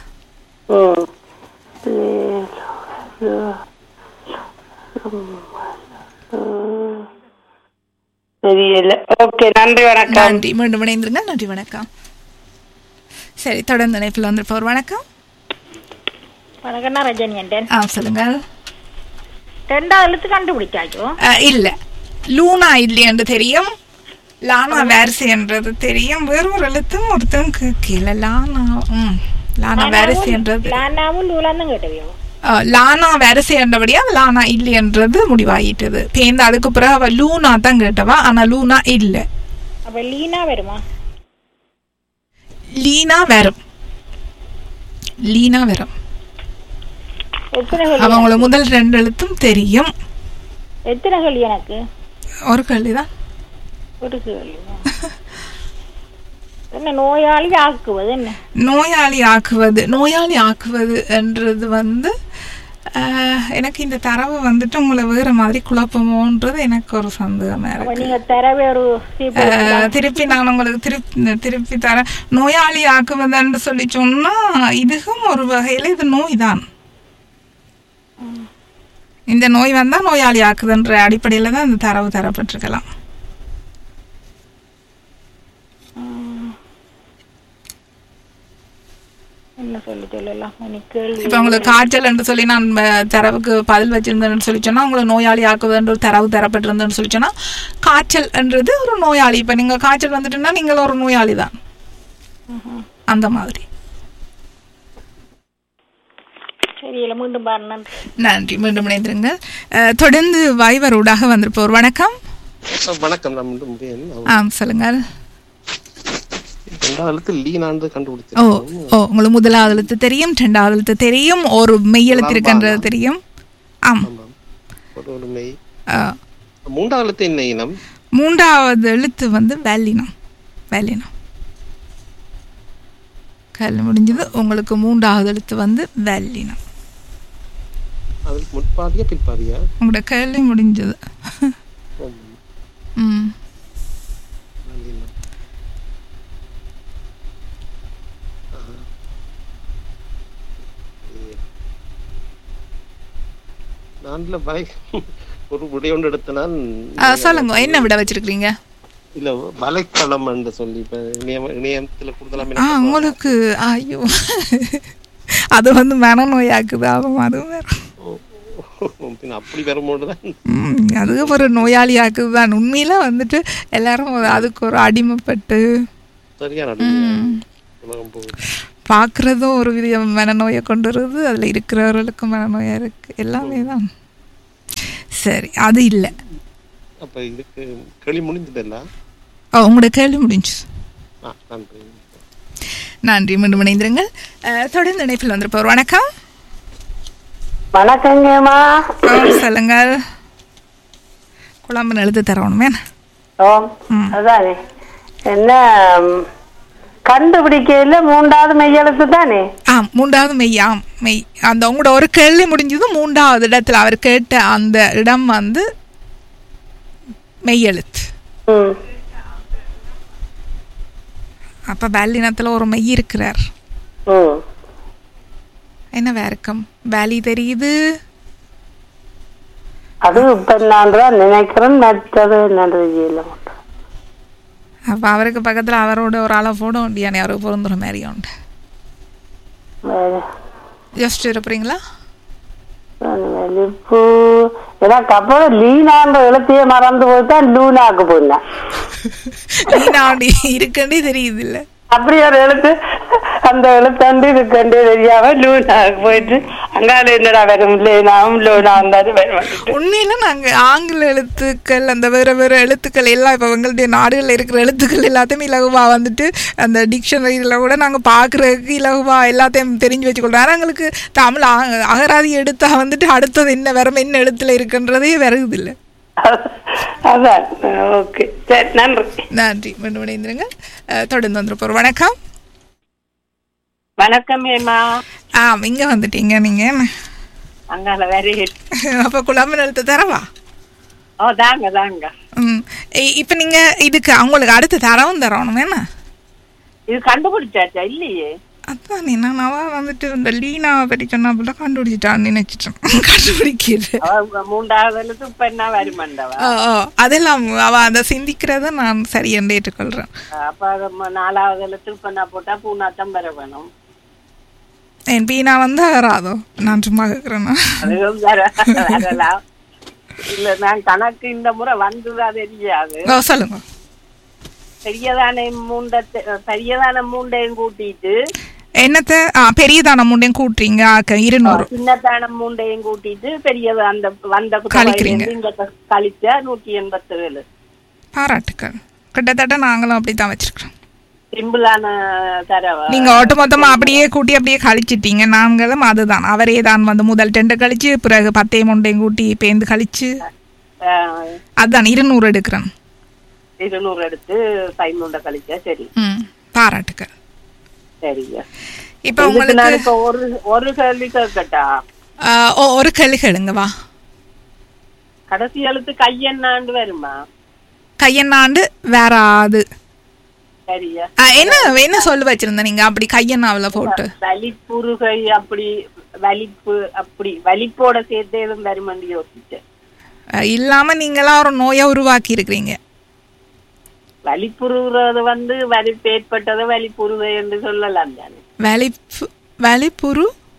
ஓகே நன்றி வணக்கம். நன்றி, மீண்டும் இணைந்திருங்க. நன்றி வணக்கம். சரி தொடர்ந்து இணைப்பில் வந்திருப்போர். வணக்கம். வணக்கம் ரஜினி. ஆ சொல்லுங்க. ரெண்டாவது எழுத்து கண்டுபிடிச்சாச்சோ? இல்ல லூனா இல்லையென்று தெரியும், லானா வாரிசு என்றது தெரியும், வேற ஒரு எழுத்தும் ஒருத்தம் கேட்கல. லானா ம் லானா வாரிசு என்றது லானாவும் லூலான்னு கேட்டவியோ? லானா வாரிசு என்றபடியா லானா இல்லை என்றது முடிவாயிட்டது. பேருந்து அதுக்கு பிறகு அவ லூனா தான் கேட்டவா, ஆனா லூனா இல்ல. அப்ப லீனா வருமா? லீனா வரும். லீனா வரும். அவங்கள முதல் ரெண்டு எழுத்தும் தெரியும். எத்தனை கேள்வி எனக்கு? ஒரு கேள்விதான். ஒரு கேள்வி. என்ன நோயாளி ஆக்குவது? என்ன நோயாளி ஆக்குவது? நோயாளி ஆக்குவது என்றது வந்து எனக்கு இந்த தரவு வந்துட்டு உங்களை வேற மாதிரி குழப்பமோன்றது எனக்கு ஒரு சந்தேகமா இருக்கு. திருப்பி நான் உங்களுக்கு திருப்பி திருப்பி தரேன். நோயாளி ஆக்குவதுன்னு சொல்லி சொன்னா இதுவும் ஒரு வகையில இது நோய் தான். இந்த நோய் வந்தா நோயாளி ஆக்குதுன்ற அடிப்படையில தான் இந்த தரவு தரப்பட்டிருக்கலாம். இப்ப உங்களுக்கு காய்ச்சல் என்று சொல்லி நான் தரவுக்கு பதில் வச்சிருந்தேன்னு சொல்லி சொன்னா, உங்களுக்கு நோயாளி ஆக்குவதுன்ற ஒரு தரவு தரப்பட்டிருந்தேன்னு சொல்லி சொன்னா, காய்ச்சல் என்றது ஒரு நோயாளி. இப்ப நீங்க காய்ச்சல் வந்துட்டுன்னா நீங்கள் ஒரு நோயாளி தான். அந்த மாதிரி. நன்றி, மீண்டும் இணைந்திருங்க. தொடர்ந்து வைவர் ஊடாக வந்திருப்போர். வணக்கம். வணக்கம். ஆ சொல்லுங்க. உங்களுக்கு முதலாவது எழுத்து தெரியும், இரண்டாவது எழுத்து தெரியும், ஒரு மெய் எழுத்து இருக்கின்றது தெரியும். மூன்றாவது என்ன இனம்? மூன்றாவது எழுத்து வந்து வேலினம். வேலினம் கல் முடிஞ்சது. உங்களுக்கு மூன்றாவது எழுத்து வந்து வேலினம். உங்களோட கேள்வி முடிஞ்சது. ம் ஒரு விடை ஒன்று எடுத்தனால் சொல்லுங்க. என்ன விட வச்சிருக்கீங்க? இல்ல வலைத்தளம் என்று சொல்லி இணையத்துல கொடுத்தலாம். உங்களுக்கு ஐயோ அது வந்து மனநோயாக்குது. அதுவும் வேற அப்படி வரும்போதுதான் அதுக்கு ஒரு நோயாளி ஆக்குதுதான். உண்மையில வந்துட்டு எல்லாரும் அதுக்கு ஒரு அடிமைப்பட்டு சரியான பார்க்குறதும் ஒரு வித மனநோயை கொண்டு வருது, அதில் இருக்கிறவர்களுக்கும் மனநோயாக இருக்குது, எல்லாமே தான். சரி, அது இல்லை. அப்போ இதுக்கு கேள்வி முடிஞ்சதில்ல? ஓ, உங்களோட கேள்வி முடிஞ்சு. நன்றி, மீண்டும் இணைந்திருங்கள். தொடர்ந்து இணைப்பில் வந்திருப்பவர். வணக்கம். வணக்கங்கம்மா. சொல்லுங்கள். குழம்பு எழுத்து தரணுமே. ஓ, அதானே என்ன கண்டுபிடிக்கல மூன்றாவது மெய் எழுத்து தானே? ஆ, மூன்றாவது மெய்யா மெய். அந்த உங்களோட ஒரு கேள்வி முடிஞ்சது மூன்றாவது இடத்துல அவர் கேட்ட அந்த இடம் வந்து மெய் எழுத்து. அப்ப வேலினத்துல ஒரு மெய் இருக்கிறார். என்ன வேறுக்கம் வேலி தெரியுது? அது இப்ப நான் நினைக்கிறேன். மற்றது அப்ப அவருக்கு பக்கத்துல அவரோட ஒரு ஆளை போட முடியாது, அவருக்கு பொருந்துற மாதிரி உண்டு. யோசிச்சு இருப்பீங்களா? எனக்கு அப்புறம் லீனான்ற எழுத்தையே மறந்து போயிட்டா லூனாக்கு போயிடலாம். லீனா இருக்கண்டே தெரியுது இல்ல, அப்படி ஒரு எழுத்து அந்த எழுத்தாண்டு இருக்கண்டே தெரியாம லூனாக்கு போயிட்டு அங்கால என்னடா வரும் லேனாவும் லோனா வந்தாலும் வரும். உண்மையில நாங்க ஆங்கில எழுத்துக்கள் அந்த வேற வேற எழுத்துக்கள் எல்லாம் இப்ப எங்களுடைய நாடுகள்ல இருக்கிற எழுத்துக்கள் எல்லாத்தையுமே இலகுவா வந்துட்டு அந்த டிக்ஷனரியில கூட நாங்க பாக்குறதுக்கு இலகுவா எல்லாத்தையும் தெரிஞ்சு வச்சுக்கொள்றோம். ஆனா எங்களுக்கு தமிழ் அகராதி எடுத்தா வந்துட்டு அடுத்தது என்ன வேற என்ன எழுத்துல இருக்குன்றதே வருது இல்லை. நன்றி நன்றி. மீண்டும் இணைந்திருங்க. தொடர்ந்து வந்துருப்போம். வணக்கம். வணக்கம். ஆ, இங்க வந்துட்டீங்க நீங்க. அப்ப குழம்பு எழுத்து தரவா? இப்ப நீங்க இதுக்கு அவங்களுக்கு அடுத்த தரவும் தரணும். என்ன இது கண்டுபிடிச்சாச்சா இல்லையே? அதான் நான் வந்துட்டு இந்த லீனாவை பற்றி சொன்னா போல கண்டுபிடிச்சிட்டான்னு நினைச்சிட்டேன். கண்டுபிடிக்கிறது மூன்றாவது எழுத்து இப்ப என்ன வருமாண்டவா? அதெல்லாம் அவ அதை சிந்திக்கிறத நான் சரி என்று ஏற்றுக்கொள்றேன். அப்ப நாலாவது எழுத்து இப்ப நான் போட்டா பூனாத்தம் வர வேணும். என் பீனா வந்து வராதோ? நான் சும்மா கேக்குறேன்னா இல்ல, நான் கணக்கு இந்த முறை வந்துதா தெரியாது. சொல்லுங்க. பெரியதான மூண்டை பெரியதான மூண்டையும் கூட்டிட்டு என்னத்த பெரியதான மூண்டையும் கூட்டுறீங்க? இருநூறு. சின்னதான மூண்டையும் கூட்டிட்டு பெரியது அந்த வந்த கழிச்சா நூத்தி எண்பத்தி ஏழு. பாராட்டுக்கள். கிட்டத்தட்ட நாங்களும் அப்படித்தான் வச்சிருக்கிறோம். சிம்பிளான தரவா? நீங்க ஒட்டு மொத்தமா அப்படியே கூட்டி அப்படியே கழிச்சிட்டீங்க. நாங்களும் அதுதான். அவரே தான் வந்து முதல் டெண்டை கழிச்சு பிறகு பத்தையும் மூண்டையும் கூட்டி பேந்து கழிச்சு அதுதான் இருநூறு எடுக்கிறேன். இருநூறு எடுத்து பதிமூண்ட கழிச்சா சரி. பாராட்டுக்கள். சரிங்க. இப்ப உங்களுக்கு ஒரு ஒரு கேள்வி கேட்கட்டா? ஒரு கேள்வி கேளுங்க. வா. கடைசி எழுத்து கையெண்ணாண்டு வருமா? கையெண்ணாண்டு வேறாது. சரியா? என்ன என்ன சொல்லு வச்சிருந்த நீங்க அப்படி கையெண்ணாவில போட்டு? வலிப்புருகை அப்படி வலிப்பு அப்படி வலிப்போட சேர்த்து எதுவும் வருமான்னு யோசிச்சேன். இல்லாம நீங்களா ஒரு நோயை உருவாக்கி இருக்கிறீங்க. வலிப்புறுறது வந்து வலிப்பு ஏற்பட்டது வலிப்புறுகை என்று சொல்லலாம் தானே? வலிப்பு வலிப்புறு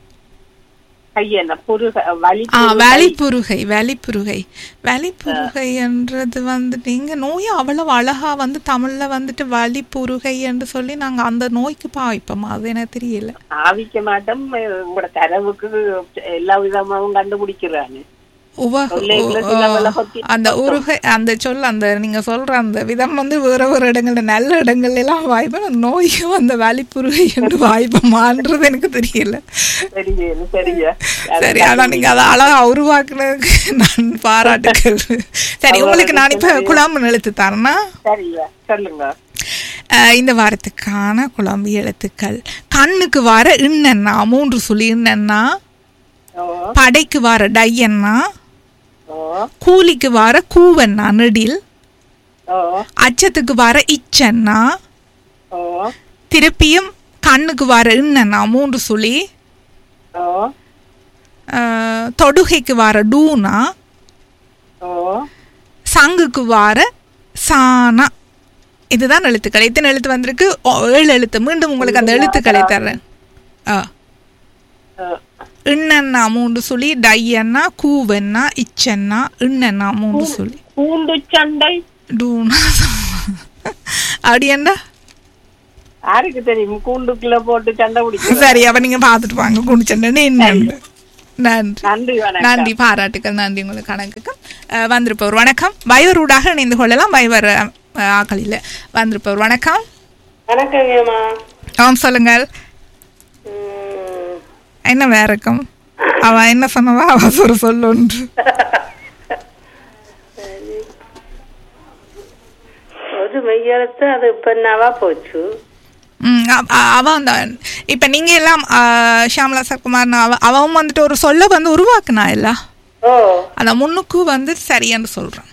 வலிப்புருகை வலிப்புருகை வலிப்புருகை என்றது வந்து நீங்க நோயை அவ்வளவு அழகா வந்து தமிழ்ல வந்துட்டு வலிப்புருகை என்று சொல்லி நாங்க அந்த நோய்க்கு பாவிப்போம். அது எனக்கு தெரியல. ஆவிக்க மாட்டோம். உங்களோட தரவுக்கு எல்லா விதமாவும் கண்டுபிடிக்கிறாங்க. அந்த உருகை அந்த சொல் அந்த நீங்க சொல்ற அந்த விதம் வந்து வேற வேற இடங்கள்ல நல்ல இடங்கள்ல எல்லாம் வாய்ப்பு நோயும் அந்த வலிப்புருகை என்று வாய்ப்பமான்றது எனக்கு தெரியல. சரி, ஆனா நீங்க அதை அழகா உருவாக்குனதுக்கு நான் பாராட்டுக்கள். சரி, உங்களுக்கு நான் இப்ப குழம்பு எழுத்து தரேன்னா சொல்லுங்க. இந்த வாரத்துக்கான குழம்பு எழுத்துக்கள் கண்ணுக்கு வர இன்னன்னா மூன்று சொல்லி இன்னன்னா, படைக்கு வர டையன்னா, கூலிக்கு வர கூவன்னா நெடில், அச்சத்துக்கு வர இச்சன்னா, திருப்பியும் கண்ணுக்கு வர இன்னன்னா மூன்று சுழி, தொடுகைக்கு வர டூனா, சங்குக்கு வர சானா. இதுதான் எழுத்துக்கள். எத்தனை எழுத்து வந்திருக்கு? ஏழு எழுத்து. மீண்டும் உங்களுக்கு அந்த எழுத்துக்களை தர்றேன். இன்னன்னா மூன்று சொல்லி, டையன்னா, கூவன்னா, இச்சன்னா, இன்னன்னா மூன்று சொல்லி, பூண்டு சண்டை, டூனா அப்படியண்டா யாருக்கு தெரியும் கூண்டுக்குள்ள போட்டு சண்டை பிடிக்கும். சரி அப்ப நீங்க பாத்துட்டு வாங்க கூண்டு சண்டை என்ன. நன்றி நன்றி நன்றி பாராட்டுக்கள். நன்றி உங்களுக்கு கணக்குக்கு வந்திருப்பவர் வணக்கம். வைவரூடாக இணைந்து கொள்ளலாம். வைவர் ஆக்களில் வந்திருப்பவர் வணக்கம். வணக்கங்கம்மா. ஆம் சொல்லுங்கள். என்ன வேறக்கும் அவன் என்ன சொன்னவா அவசர சொல்லொன்று ஒரு மெய்யெழுத்து அது இப்ப என்னவா போச்சு. அவன் தான் இப்ப நீங்க எல்லாம் ஷியாமலா சர்குமார் அவன் வந்துட்டு ஒரு சொல்ல வந்து உருவாக்குனா இல்ல அந்த முன்னுக்கு வந்து சரியான்னு சொல்றான்.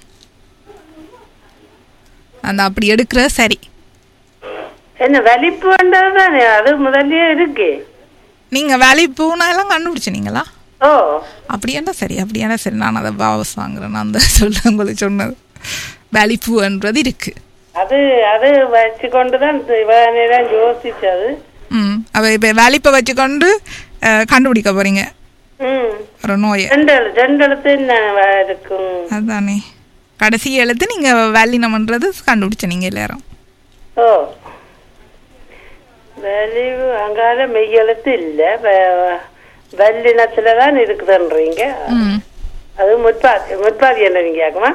அந்த அப்படி எடுக்கிற சரி என்ன வலிப்பு தானே அது முதல்லயே இருக்கு. நீங்க வலிப்புனா எல்லாம் கண்டுபிடிச்சினீங்களா? ஓ அப்படியாண்டா சரி அப்படியாண்டா சரி. நான் அதை வாபஸ் வாங்குறேன். அந்த சொல்ல உங்களுக்கு சொன்னது வலிப்புன்றது இருக்கு. அது அது வச்சுக்கொண்டுதான் இவனேதான் யோசிச்சது. ம் அவ இப்ப வலிப்பை வச்சுக்கொண்டு கண்டுபிடிக்க போறீங்க ஒரு நோயை. ரெண்டு எழுத்து என்ன இருக்கும் அதானே கடைசி எழுத்து நீங்க வல்லினம்ன்றது கண்டுபிடிச்ச நீங்க எல்லாரும். ஓ வலிவு அங்கால மெய் எழுத்து இல்ல வல்லினத்துலதான் இருக்குதுன்றீங்க. அது முற்பாதி முற்பாதி என்ன நீங்க கேக்குமா?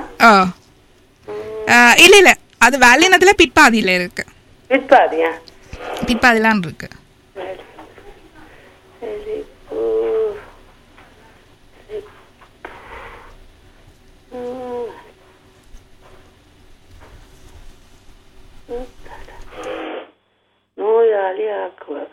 இல்ல இல்ல அது வல்லினத்துல பிற்பாதியில இருக்கு. பிற்பாதியா? பிற்பாதிலாம் இருக்கு. நோயாளி ஆக்குவது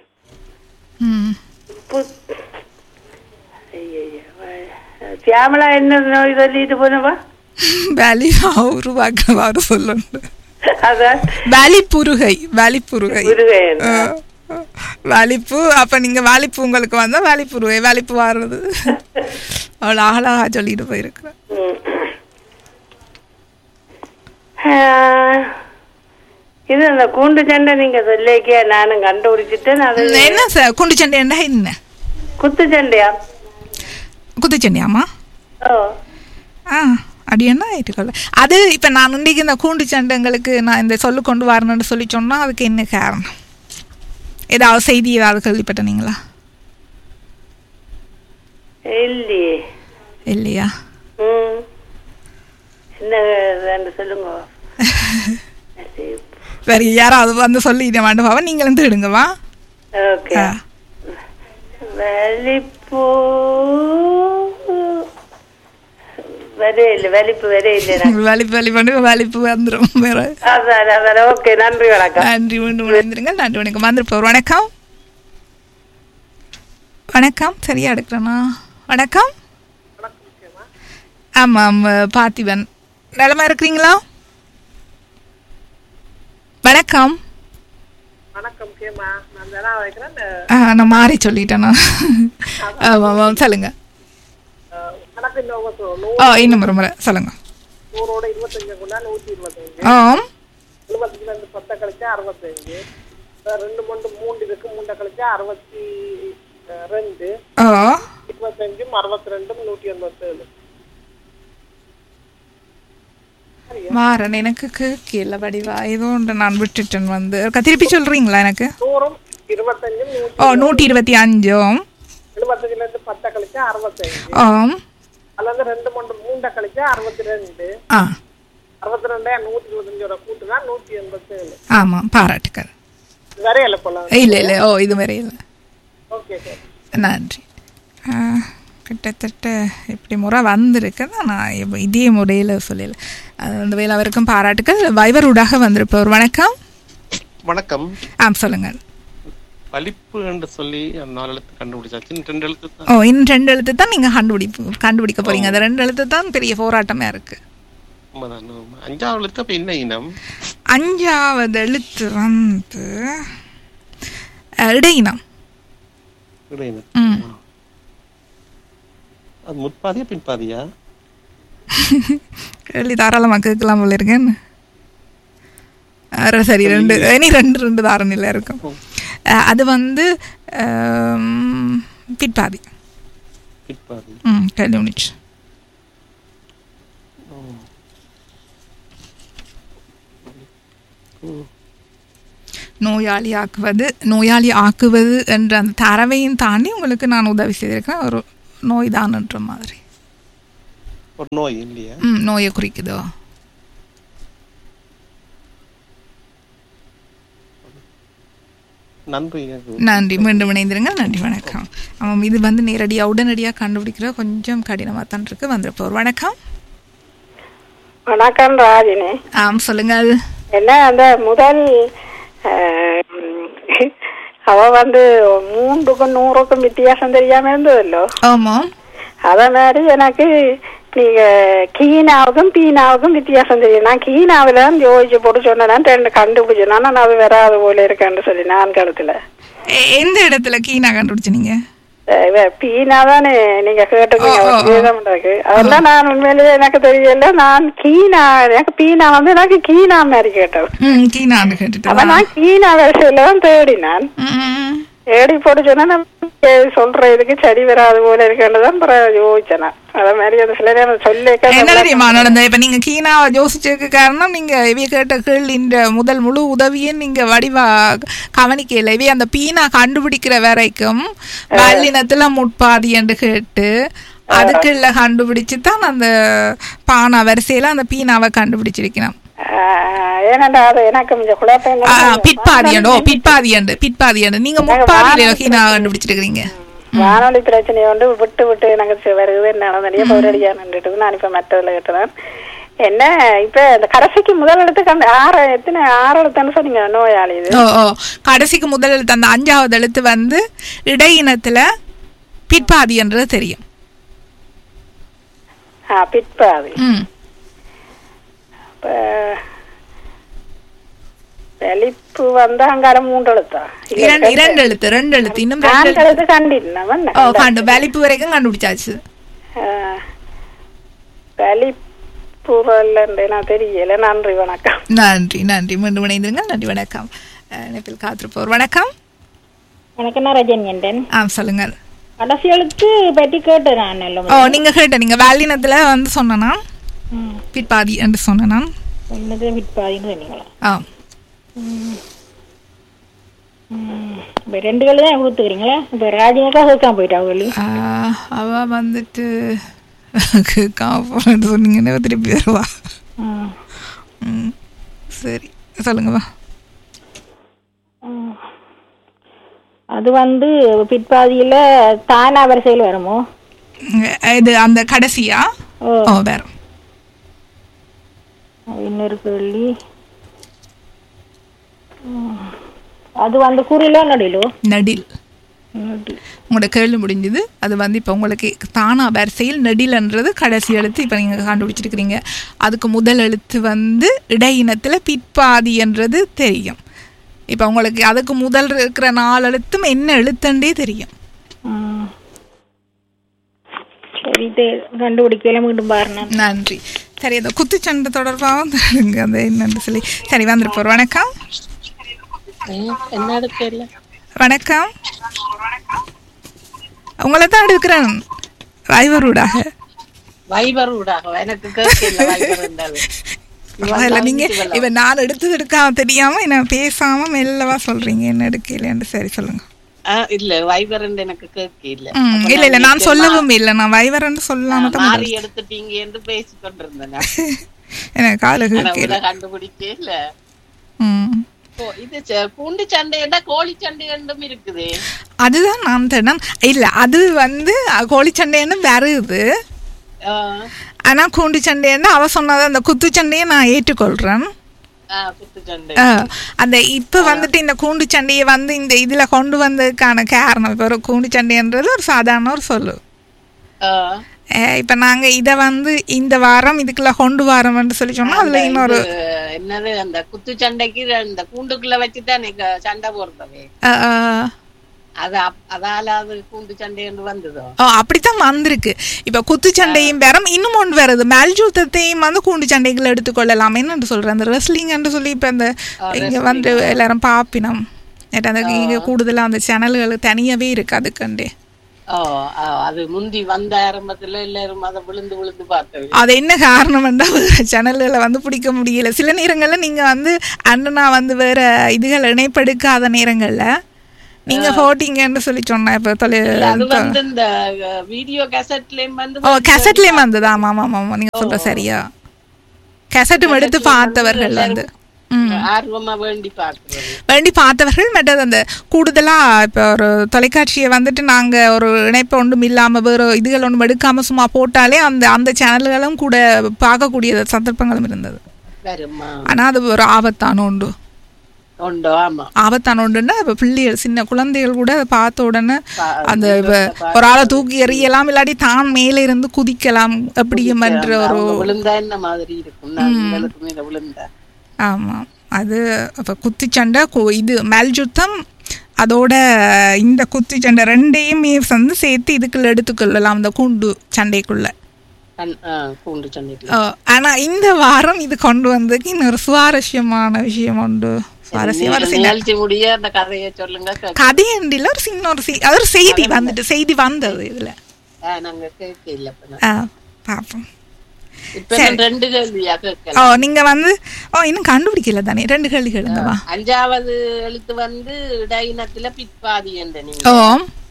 சியாமலா என்ன நோய் சொல்லிட்டு போனவா? வலி உருவாக்குறவாறு சொல்லணும். அதான் வலிப்புருகை வலிப்புருகை வலிப்பு. அப்ப நீங்க வலிப்பு உங்களுக்கு வந்தா வலிப்புருகை வலிப்பு வாடுறது அவ்வளவு அழகா சொல்லிட்டு போயிருக்கிறேன். இது அந்த கூண்டு சண்டை நீங்க சொல்லிக்க நானும் கண்டுபிடிச்சிட்டேன். அது என்ன சார் கூண்டு சண்டையா? என்ன குத்து சண்டையா? குத்து சண்டையாமா? ஆ அப்படி என்ன ஆயிட்டுக்கல. அது இப்ப நான் இன்னைக்கு இந்த கூண்டு சண்டைங்களுக்கு நான் இந்த சொல்லு கொண்டு வரணும்னு சொல்லி சொன்னா அதுக்கு என்ன காரணம்? ஏதாவது செய்தி ஏதாவது கேள்விப்பட்டீங்களா? இல்லையே. இல்லையா? என்ன சொல்லுங்க. சரி யாராவது வந்து சொல்லிட மாட்டோம். நீங்களும் தேடுங்கவா. ஓகே. வலிப்பு வலிப்பு வலிப்பு வலிப்பு வலிப்பு வந்துடும். ஓகே நன்றி வணக்கம். நன்றி மீண்டும் வந்துருங்க. நன்றி வணக்கம். வந்திருப்போம் வணக்கம். வணக்கம் சரியா எடுக்கிறேண்ணா. வணக்கம். ஆமாம் பார்த்திபன் நலமா இருக்கிறீங்களா? வணக்கம். நான் மாறி சொல்லிட்டேண்ணா. சொல்லுங்க. இன்னும் ஒரு முறை சொல்லுங்க. ஆம் பத்த கழிச்சா அறுபத்தஞ்சு ரெண்டு மூன்று மூன்று இருக்கு மூண்டை கழிச்சா அறுபத்தி ரெண்டு இருபத்தஞ்சும் அறுபத்தி ரெண்டும் நூற்றி எண்பத்தி ஏழு. மாறன் எனக்கு கேட்கல வடிவா ஏதோ ஒன்று நான் விட்டுட்டேன். வந்து திருப்பி சொல்றீங்களா எனக்கு? ஓ நூற்றி இருபத்தி அஞ்சும் எழுபத்தஞ்சுல இருந்து பத்த கழிச்சா அறுபத்தஞ்சு. ஆம் அல்லது ரெண்டு மூன்று மூண்டை கழிச்சா அறுபத்தி ரெண்டு. அறுபத்தி ரெண்டே நூற்றி இருபத்தஞ்சோட கூட்டுனா நூற்றி எண்பத்தி ஏழு. ஆமா பாராட்டுக்கள். வரையில போலாம். இல்ல இல்ல ஓ இது வரையில. ஓகே சார் நன்றி. கிட்டத்தட்ட இப்படி முறை வந்திருக்கு. நான் இதே முறையில் சொல்லல. அந்த வேலை அவருக்கும் பாராட்டுக்கள். வைவரூடாக வந்திருப்பவர் வணக்கம். வணக்கம். ஆ சொல்லுங்கள். வலிப்பு என்று சொல்லி நாலு எழுத்து கண்டுபிடிச்சாச்சு. ரெண்டு எழுத்து தான். ஓ இன்னும் ரெண்டு எழுத்து தான் நீங்க கண்டுபிடிப்பு கண்டுபிடிக்க போறீங்க. அந்த ரெண்டு எழுத்து தான் பெரிய போராட்டமா இருக்கு. அஞ்சாவது எழுத்து அப்ப என்ன இனம்? அஞ்சாவது எழுத்து வந்து இடையினம். இடையினம். அது முற்பாதியா பின்பாதியா? கேள்வி தாராளமா கேட்கலாம் போல இருக்கேன். சரி ரெண்டு இனி ரெண்டு ரெண்டு தாரணில இருக்கும். அது வந்து பிற்பாதி. பிற்பாதி. ம் கேள்வி முடிச்சு. நோயாளி ஆக்குவது நோயாளி ஆக்குவது என்ற அந்த தரவையும் தாண்டி உங்களுக்கு நான் உதவி செய்திருக்கேன். ஒரு நோய் தான்ன்ற மாதிரி ஒரு நோய் இல்லையா? ம் நோயை குறிக்குதோ? நன்றி நன்றி. மீண்டும் இணைந்திருங்க. நன்றி, வணக்கம். ஆமாம், இது வந்து நேரடியாக உடனடியாக கண்டுபிடிக்கிற கொஞ்சம் கடினமாக தான் இருக்கு. வந்துருப்போர். வணக்கம். வணக்கம் ராஜினி. ஆம், சொல்லுங்கள். என்ன அந்த முதல் அவ வந்து மூன்றுக்கும் நூறுக்கும் வித்தியாசம் தெரியாம இருந்ததல்லோ? ஆமா. அத மாதிரி எனக்கு நீங்க கீனாவுக்கும் பீனாவுக்கும் வித்தியாசம் தெரியும். நான் கீனாவில யோசிச்சு போட்டு சொன்னேன், ரெண்டு கண்டுபிடிச்சேன். நான் அது வராது போல இருக்கேன்னு சொல்லி நான் கருத்துல. எந்த இடத்துல கீனா கண்டுபிடிச்சீங்க? பீனா தானே நீங்க கேட்டுருக்கு. அதெல்லாம் நான் உண்மையிலேயே எனக்கு தெரியல. நான் கீனா எனக்கு பீனா வந்து எனக்கு கீனா மாதிரி கேட்டேன். அப்ப நான் கீனா வரிசையில தான் தேடினான். தேடி போட்டு சொன்னா சொல்ற இதுக்கு சரி வராது போல இருக்கேன்னுதான் யோசிச்சேன். அத மாதிரி அது சில நேரம் சொல்லி என்ன தெரியுமா நடந்த? இப்ப நீங்க கீனா யோசிச்சதுக்கு காரணம் நீங்க இவைய கேட்ட கேள்வி இந்த முதல் முழு உதவியும் நீங்க வடிவா கவனிக்கல. இவைய அந்த பீனா கண்டுபிடிக்கிற வரைக்கும் வல்லினத்துல முட்பாதி என்று கேட்டு அதுக்குள்ள கண்டுபிடிச்சுதான் அந்த பானா வரிசையில அந்த பீனாவை கண்டுபிடிச்சிருக்கணும். ஏனண்டா அது எனக்கு கொஞ்சம் குழப்பம். பிற்பாதியண்டோ பிற்பாதியண்டு பிற்பாதியண்டு நீங்க முட்பாதியில கீனா கண்டுபிடிச்சிருக்கீங்க. வானொலி பிரச்சனை வந்து விட்டு விட்டு எனக்கு வருது. என்ன பௌரடியா நின்றுட்டு நான் இப்ப மற்றதுல கேட்டுறேன். என்ன இப்ப இந்த கடைசிக்கு முதல் எழுத்து கண்டு ஆறு எத்தனை ஆறு எழுத்துன்னு சொன்னீங்க நோயாளி? ஓ ஓ கடைசிக்கு முதல் எழுத்து அந்த அஞ்சாவது எழுத்து வந்து இடையினத்துல பிற்பாதி என்றது தெரியும். ஆ பிற்பாதி. ம் வெளிப்பு வந்து அங்கால மூன்று எழுத்தா? இரண்டு எழுத்து ரெண்டு எழுத்து இன்னும் ரெண்டு எழுத்து கண்டிருந்தேன். வெளிப்பு வரைக்கும் கண்டுபிடிச்சாச்சு. வெளிப்புறல் நான் தெரியல. நன்றி, வணக்கம். நன்றி நன்றி. மீண்டும் இணைந்திருங்க. நன்றி, வணக்கம். இணைப்பில் காத்திருப்போர். வணக்கம். வணக்கம், நான் ரஜன். ஆ சொல்லுங்கள். கடைசி எழுத்து பற்றி கேட்டேன். ஓ நீங்க கேட்ட நீங்க வேலினத்துல வந்து சொன்னா பிற்பாதி என்று சொன்னா ரெண்டு கேள்வி தான் கொடுத்துக்கிறீங்களா? இப்ப ராஜினிக்கா கேட்காம போயிட்டா? அவ வந்துட்டு சொன்னீங்கன்னா திருப்பி வருவா. சரி சொல்லுங்கவா. அது வந்து பிற்பாதியில தானா வரிசையில் வருமோ? இது அந்த கடைசியா? ஓ வேற இன்னொரு கேள்வி. அது வந்து குறிலோ நடிலோ? நடில். உங்களோட கேள்வி முடிஞ்சது. அது வந்து இப்போ உங்களுக்கு தானா வரிசையில் நெடில்ன்றது கடைசி எழுத்து இப்போ நீங்கள் கண்டுபிடிச்சிருக்கிறீங்க. அதுக்கு முதல் எழுத்து வந்து இடையினத்தில் பிற்பாதி என்றது தெரியும். இப்போ உங்களுக்கு அதுக்கு முதல் இருக்கிற நாலு எழுத்தும் என்ன எழுத்துண்டே தெரியும். கண்டுபிடிக்கல. மீண்டும் பாருங்க. நன்றி. சரி, அந்த குத்துச்சண்டை தொடர்பாக தருங்க அந்த என்னன்னு சொல்லி. சரி வந்துருப்போர். வணக்கம். வணக்கம். உங்களை தான் எடுக்கிறேன் வைவரூடாக. நீங்க இப்ப நான் எடுத்தது எடுக்காம தெரியாம என்ன பேசாம மெல்லவா சொல்றீங்க என்ன எடுக்கலன்னு. சரி சொல்லுங்க. இல்ல வைவரண்ட் எனக்கு கேட்கல. இல்ல இல்ல நான் சொல்லவும் இல்ல. நான் வைவரண்ட் சொல்லாம தான் மாறி எடுத்துட்டீங்க என்று பேசி கொண்டிருந்தேன். எனக்கு கால கேட்கல. கண்டுபிடிக்கல. இது பூண்டு சண்டைடா கோழி சண்டை ரெண்டும் இருக்குது. அதுதான் நான் தேடம். இல்ல அது வந்து கோழி சண்டைன்னு வருது. ஆனா கூண்டு சண்டைன்னு அவ சொன்னது அந்த குத்து சண்டையை நான் ஏற்றுக்கொள்றேன். அந்த இப்ப வந்துட்டு இந்த கூண்டு சண்டையை வந்து இந்த இதுல கொண்டு வந்ததுக்கான காரணம் இப்ப ஒரு கூண்டு சண்டைன்றது ஒரு சாதாரண ஒரு சொல்லு. இப்ப நாங்க இத வந்து இந்த வாரம் இதுக்குள்ள கொண்டு வாரோம்னு சொல்லி சொன்னா அதுல இன்னொரு என்னது அந்த குத்து சண்டைக்கு அந்த கூண்டுக்குள்ள வச்சுதான் சண்டை போடுறவே. அது அதால அது கூண்டு சண்டை என்று வந்ததோ? அப்படித்தான் வந்திருக்கு. இப்ப குத்து சண்டையும் வேற இன்னும் ஒன்று வருது மேல்ஜூத்தத்தையும் வந்து கூண்டு சண்டைகள் எடுத்துக்கொள்ளலாம் என்னன்னு சொல்றேன். அந்த ரெஸ்லிங் என்று சொல்லி இப்ப இந்த இங்க வந்து எல்லாரும் பாப்பினம் இங்க கூடுதலா அந்த சேனல்கள் தனியாவே இருக்கு அதுக்கண்டே. அது முந்தி வந்த ஆரம்பத்துல எல்லாரும் அதை விழுந்து விழுந்து பார்த்தது. அது என்ன காரணம் சேனல்களை வந்து பிடிக்க முடியல. சில நேரங்கள்ல நீங்க வந்து அண்ணனா வந்து வேற இதுகள் இணைப்படுக்காத நேரங்கள்ல நீங்க போட்டீங்கன்னு சொல்லி சொன்னா இப்ப அது வந்து இந்த வீடியோ கேசட்லயும் வந்து ஓ கேசட்லயும் வந்தது. ஆமா ஆமா ஆமா நீங்க சொல்ற சரியா. கேசட்டும் எடுத்து பார்த்தவர்கள் வந்து ஆர்வமா வேண்டி பார்க்கிறது வேண்டி பார்த்தவர்கள் மற்றது அந்த கூடுதலா இப்போ ஒரு தொலைக்காட்சியை வந்துட்டு நாங்க ஒரு இணைப்பு ஒன்றும் இல்லாம வேற இதுகள் ஒன்றும் எடுக்காம சும்மா போட்டாலே அந்த அந்த சேனல்களும் கூட பார்க்கக்கூடிய சந்தர்ப்பங்களும் இருந்தது. ஆனா அது ஒரு ஆபத்தான ஒன்று. ஆபத்தான ஒன்றுன்னா இப்ப பிள்ளைகள் சின்ன குழந்தைகள் கூட அதை பார்த்த உடனே அந்த இப்ப ஒரு ஆளை தூக்கி எறியலாம் இல்லாட்டி தான் மேல இருந்து குதிக்கலாம் அப்படிங்கிற ஒரு ஆமா. அது அப்ப குத்திச்சண்டை இது மேல்யுத்தம் அதோட இந்த குத்திச்சண்டை ரெண்டையுமே வந்து சேர்த்து இதுக்குள்ள எடுத்துக்கொள்ளலாம் அந்த கூண்டு சண்டைக்குள்ள. ஆனா இந்த வாரம் இது கொண்டு வந்ததுக்கு இன்னொரு சுவாரஸ்யமான விஷயம் உண்டு. கதை ஒரு சின்ன ஒரு ஒரு செய்தி வந்துட்டு செய்தி வந்தது இதுல பாப்போம். ஓ நீங்க வந்து ஓ இன்னும் கண்டுபிடிக்கல தானே ரெண்டு கேள்வி கேளுங்கவா. அஞ்சாவது எழுத்து வந்து இடையினத்துல பிற்பாதி என்ற நீங்க. ஓ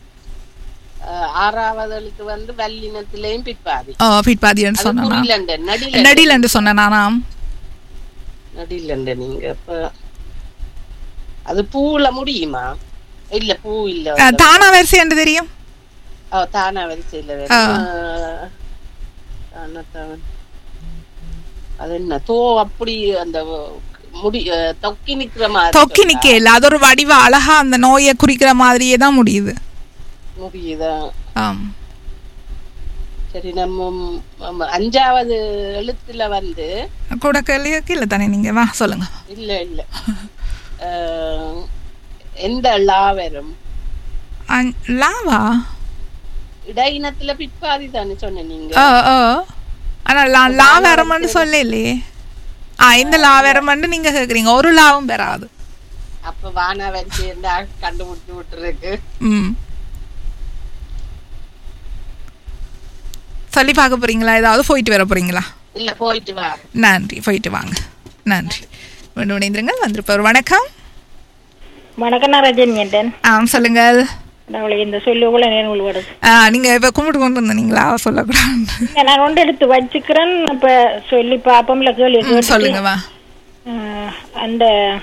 ஆறாவது எழுத்து வந்து வல்லினத்திலேயும் பிற்பாதி. ஓ பிற்பாதி என்று சொன்னா நடில் என்று சொன்ன நானாம் நடில் என்ற நீங்க இப்ப அது பூல முடியுமா? இல்ல பூ இல்ல தானா வரிசை என்று தெரியும். ஓ தானா வரிசையில அது என்ன தோ அப்படி அந்த முடி தொக்கி நிக்கிற மாதிரி தொக்கி நிக்க இல்ல அது ஒரு வடிவ அழகா அந்த நோயை குறிக்கிற மாதிரியே தான் முடியுது முடியுதா? ஆம் சரி நம்ம அஞ்சாவது எழுத்துல வந்து கூட கேள்விக்கு இல்ல தானே நீங்க வா சொல்லுங்க. இல்ல இல்ல எந்த லா வரும்? லாவா இடையினத்துல பிற்பாதி தானே சொன்ன நீங்க. ஆனா லா வரமன்னு சொல்ல இல்லையே. ஆ இந்த லா வரமன்னு நீங்க கேக்குறீங்க. ஒரு லாவும் பெறாது. அப்ப வானா வரிசை இருந்தா கண்டுபிடிச்சு விட்டுருக்கு. ம் சொல்லி பார்க்க போறீங்களா? ஏதாவது போயிட்டு வர போறீங்களா? இல்ல போயிட்டு வா. நன்றி போயிட்டு வாங்க. நன்றி. மீண்டும் இணைந்திருங்கள். வந்திருப்பவர் வணக்கம். வணக்கம் நான் ரஜினி. ஆ சொல்லுங்க. இந்த சொல்லுக்குள்ள நினைவு வருது. நீங்க இப்ப கும்பிட்டு கொண்டு வந்தீங்களா? சொல்லக்கூடாது. நான் ஒன்று எடுத்து வச்சுக்கிறேன். இப்ப சொல்லி பாப்போம்ல கேள்வி சொல்லுங்கவா. அந்த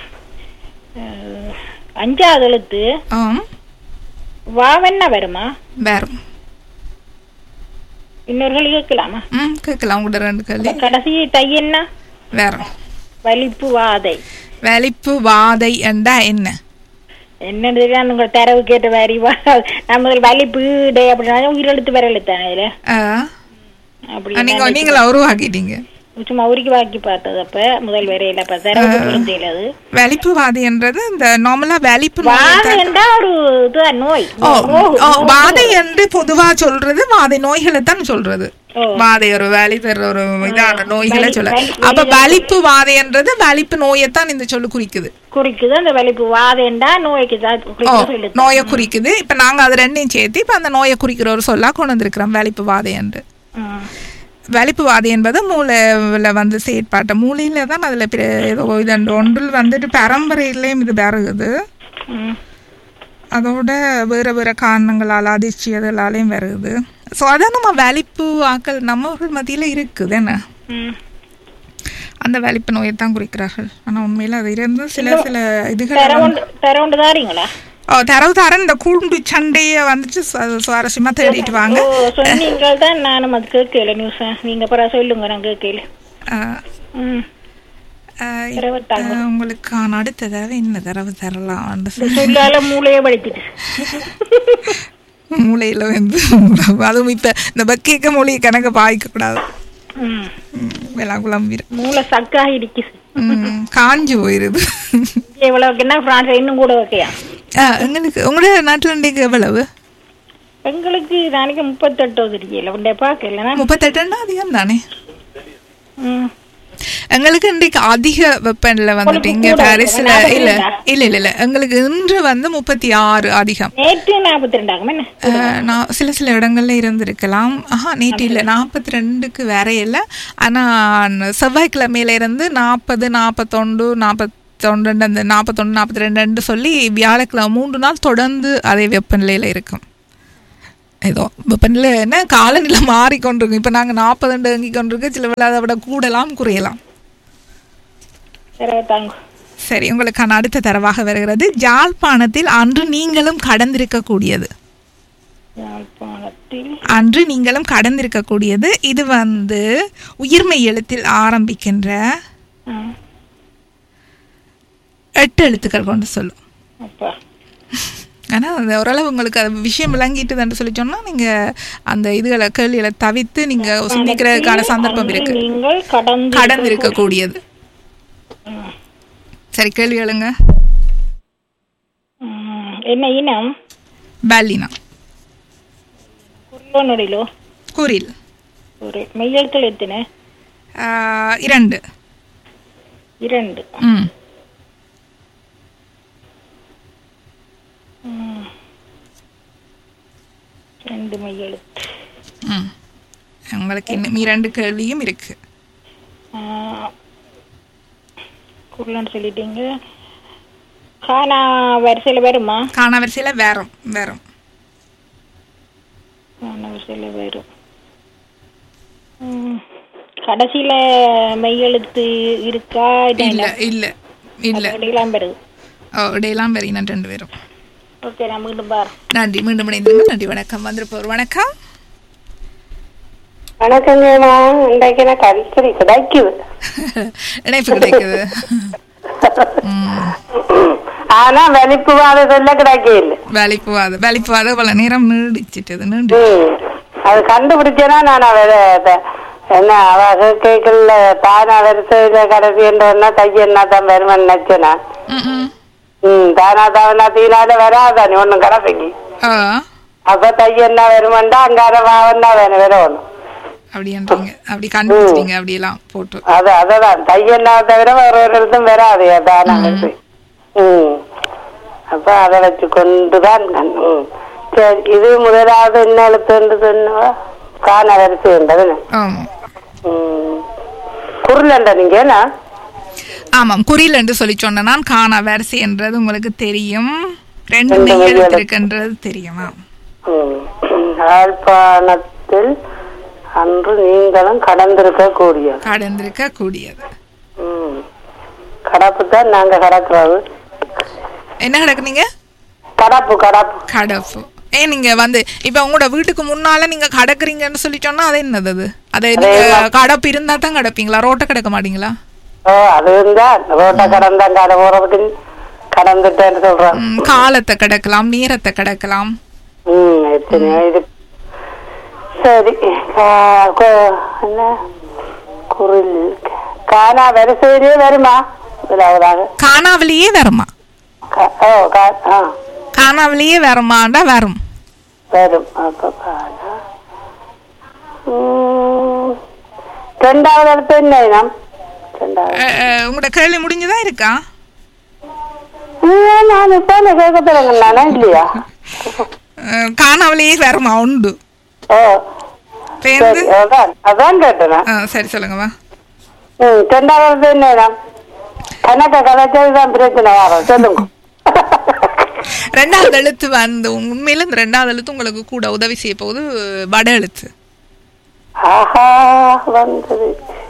அஞ்சாவது எழுத்து வாவென்ன வருமா? வரும். இன்னொரு கேள்வி கேட்கலாமா? ம் கேட்கலாம். உங்களோட ரெண்டு கேள்வி. கடைசி தை என்ன? வரும். வலிப்பு வாதை. வலிப்பு வாதை என்றா என்ன? என்னன்னு தெரியாது. உங்க தரவு கேட்ட மாதிரி நம்ம வலிப்பு டே அப்படின்னா உயிரெழுத்து வர எழுத்தானே இதுல அப்படி நீங்களா உருவாக்கிட்டீங்க? சும்மா உருக்கி வாக்கி பார்த்தது. அப்ப முதல் வரையில புரிஞ்சல. அது வலிப்பு வாதை என்றது இந்த நார்மலா வலிப்பு ஒரு நோய். வாதை என்று பொதுவா சொல்றது வாதை நோய்களை தான் சொல்றது. வாதை ஒரு வேலி தர்ற ஒரு இதான நோய்களை சொல்ல. அப்ப வலிப்பு வாதை என்றது வலிப்பு நோயத்தான் இந்த சொல்லு குறிக்குது. குறிக்குது. அந்த வலிப்பு வாதைண்டா நோய்க்கு நோயை குறிக்குது. இப்ப நாங்க அது ரெண்டையும் சேர்த்து இப்ப அந்த நோயை குறிக்கிற ஒரு சொல்லா கொண்டு வந்திருக்கிறோம் வலிப்பு வாதை என்று. வலிப்பு வாதை என்பது மூளைல வந்து செயற்பாட்ட மூளையில தான் அதுல ஏதோ இது ஒன்றில் வந்துட்டு பரம்பரையிலையும் இது வருகுது. அதோட வேற வேற காரணங்களால அதிர்ச்சி அதனாலையும் வருது. ஸோ அதான் நம்ம வலிப்பு ஆக்கள் நம்ம மத்தியில இருக்குது என்ன அந்த வலிப்பு நோயை தான் குறிக்கிறார்கள். ஆனா உண்மையில அது இருந்து சில சில இதுகள் தரவு தரேன். இந்த கூண்டு சண்டைய வந்துட்டு சுவாரஸ்யமா தேடிட்டு வாங்க. உங்களுக்கான அடுத்த தடவை என்ன தரவு தரலாம்? மூளையில வந்து அதுவும் இப்ப இந்த பக்கேக்க மூளையை கணக்க பாய்க்க கூடாது. மூளை சக்கா இருக்குது. காஞ்சு போயிருது. இன்னும் கூட வைக்கையா எங்களுக்கு உங்களோட நாட்டுல இன்றைக்கு எவ்வளவு? எங்களுக்கு நாளைக்கு முப்பத்தெட்டு தெரியல. பாக்கல முப்பத்தெட்டுன்னா அதிகம் தானே. எங்களுக்கு இன்றைக்கு அதிக வெப்பநிலை வந்துட்டு இங்க பாரிஸ்ல இல்ல இல்ல இல்ல இல்ல எங்களுக்கு இன்று வந்து முப்பத்தி ஆறு அதிகம். நான் சில சில இடங்கள்ல இருந்திருக்கலாம். ஆஹா நேற்று இல்ல நாற்பத்தி ரெண்டுக்கு வரையில. ஆனா செவ்வாய்க்கிழமையில இருந்து நாற்பது நாற்பத்தொண்டு நாற்பத்தொன்று அந்த நாற்பத்தொன்று நாற்பத்தி ரெண்டு சொல்லி வியாழக்கிழமை மூன்று நாள் தொடர்ந்து அதே வெப்பநிலையில இருக்கும். ஏதோ வெப்பநிலை என்ன காலநிலை மாறிக்கொண்டிருக்கும். இப்போ நாங்கள் நாற்பது டங்கி கொண்டிருக்க சில வேலை அதை விட கூடலாம் குறையலாம். சரி, உங்களுக்கான அடுத்த தரவாக வருகிறது. யாழ்ப்பாணத்தில் அன்று நீங்களும் கடந்திருக்கக்கூடியது. அன்று நீங்களும் கடந்திருக்கக்கூடியது இது வந்து உயிர்மை எழுத்தில் ஆரம்பிக்கின்ற எட்டு எழுத்துக்கள் கொண்டு சொல்லும். ஆனால் அந்த ஓரளவு உங்களுக்கு அது விஷயம் விளங்கிட்டுதுன்னு சொல்லி சொன்னால் நீங்கள் அந்த இதுகளை கேள்விகளை தவிர்த்து நீங்கள் சிந்திக்கிறதுக்கான சந்தர்ப்பம் இருக்கு. கடந்து இருக்கக்கூடியது. சரி, கேள்வி எழுங்க. என்ன இனம்? பாலினா. குரில். மெய்யெழுத்தில் எத்தனை? இரண்டு. இரண்டு. ம் ரெண்டு மெய்யெழுத்து. ம் உங்களுக்கு இன்னும் இரண்டு கேள்வியும் இருக்கு. குரல்னு சொல்லிட்டீங்க. கானா வரிசையில் வருமா? கானா வரிசையில் வேறும் வேறும் கானா வரிசையில் வரும். கடைசியில மெய்யெழுத்து இருக்கா? இல்ல இல்ல இல்ல இடையெல்லாம் வருது. ஓ இடையெல்லாம் வரி நான் ரெண்டு பேரும். ஓகே, நான் மீண்டும் பார். நன்றி, மீண்டும் இணைந்துங்க. நன்றி, வணக்கம். வந்திருப்போர் வணக்கம். வணக்கங்கம்மா. இன்றைக்கு எனக்கு அடிக்கடி கிடைக்குது இணைப்பு கிடைக்குது. ஆனா வெளிப்புவாத சொல்ல கிடைக்கல. வெளிப்புவாத வெளிப்புவாத பல நேரம் நீடிச்சிட்டது. நீண்டு அது கண்டுபிடிச்சேன்னா நான் என்ன அவ கேட்கல தானா வரிசையில கடைசி என்றா தையன்னா தான் வருமானு நினைச்சேனா. ம் தானா தானா தீனால வராதானே ஒன்னும் கடைசிக்கு. அப்ப தையன்னா வருமாண்டா அங்கார வாவன்னா வேணும் வரணும். அப்படின்றீங்க. அப்படி கண்டுபிடிச்சீங்க அப்படியெல்லாம் போட்டு. அது அததான் தையன்னா தவிர வேற ஒரு இடத்தும் வராது தானா வரிசை. ம் அப்ப அதை வச்சு கொண்டுதான். சரி, இது முதலாவது என்ன எழுத்து சொன்னா காண வரிசை என்றது. குரல் நீங்க என்ன? ஆமாம், குறில் என்று சொல்லி சொன்ன நான் காணா வரிசை என்றது உங்களுக்கு தெரியும். ரெண்டு மெய்யெழுத்து இருக்குன்றது தெரியுமா? யாழ்ப்பாணத்தில் அன்று நீங்களும் கடந்திருக்க கூடியது. கடந்திருக்க கூடியது. கடப்பு தான் நாங்க கடக்குறது. என்ன கடக்குறீங்க? கடப்பு. கடப்பு கடப்பு. ஏ நீங்க வந்து இப்ப உங்களோட வீட்டுக்கு முன்னால நீங்க கடக்குறீங்கன்னு சொல்லி சொன்னா அது என்னது? அது அது கடப்பு இருந்தா தான் கடப்பீங்களா? ரோட்டை கடக்க மாட்டீங்களா? அது இருந்தா ரோட்டை கடந்தா கடை போறதுக்கு கடந்துட்டேன்னு சொல்றேன். காலத்தை கடக்கலாம், நேரத்தை கடக்கலாம். சரி, என்ன குரல் காணா வரிசையிலேயே வருமா? காணாவிலேயே வருமா? காணாவிலேயே வருமாண்டா வரும் வரும். அப்ப காணா ரெண்டாவது இடத்து என்ன? உங்களோட கேள்வி முடிஞ்சுதான் இருக்கா? நான் இப்ப கேட்கறேன் இல்லையா? காணாவிலேயே வருமா? உண்டு. அதான் கேட்டேன். சரி, சொல்லுங்கம்மா. ரெண்டாவது என்ன? கணக்க கதைச்சதுதான் பிரச்சனை வரும். சொல்லுங்க. ரெண்டாவது எழுத்து வந்து உண்மையில இந்த ரெண்டாவது எழுத்து உங்களுக்கு கூட உதவி செய்ய போகுது. வட எழுத்து. ஆஹா, வந்தது.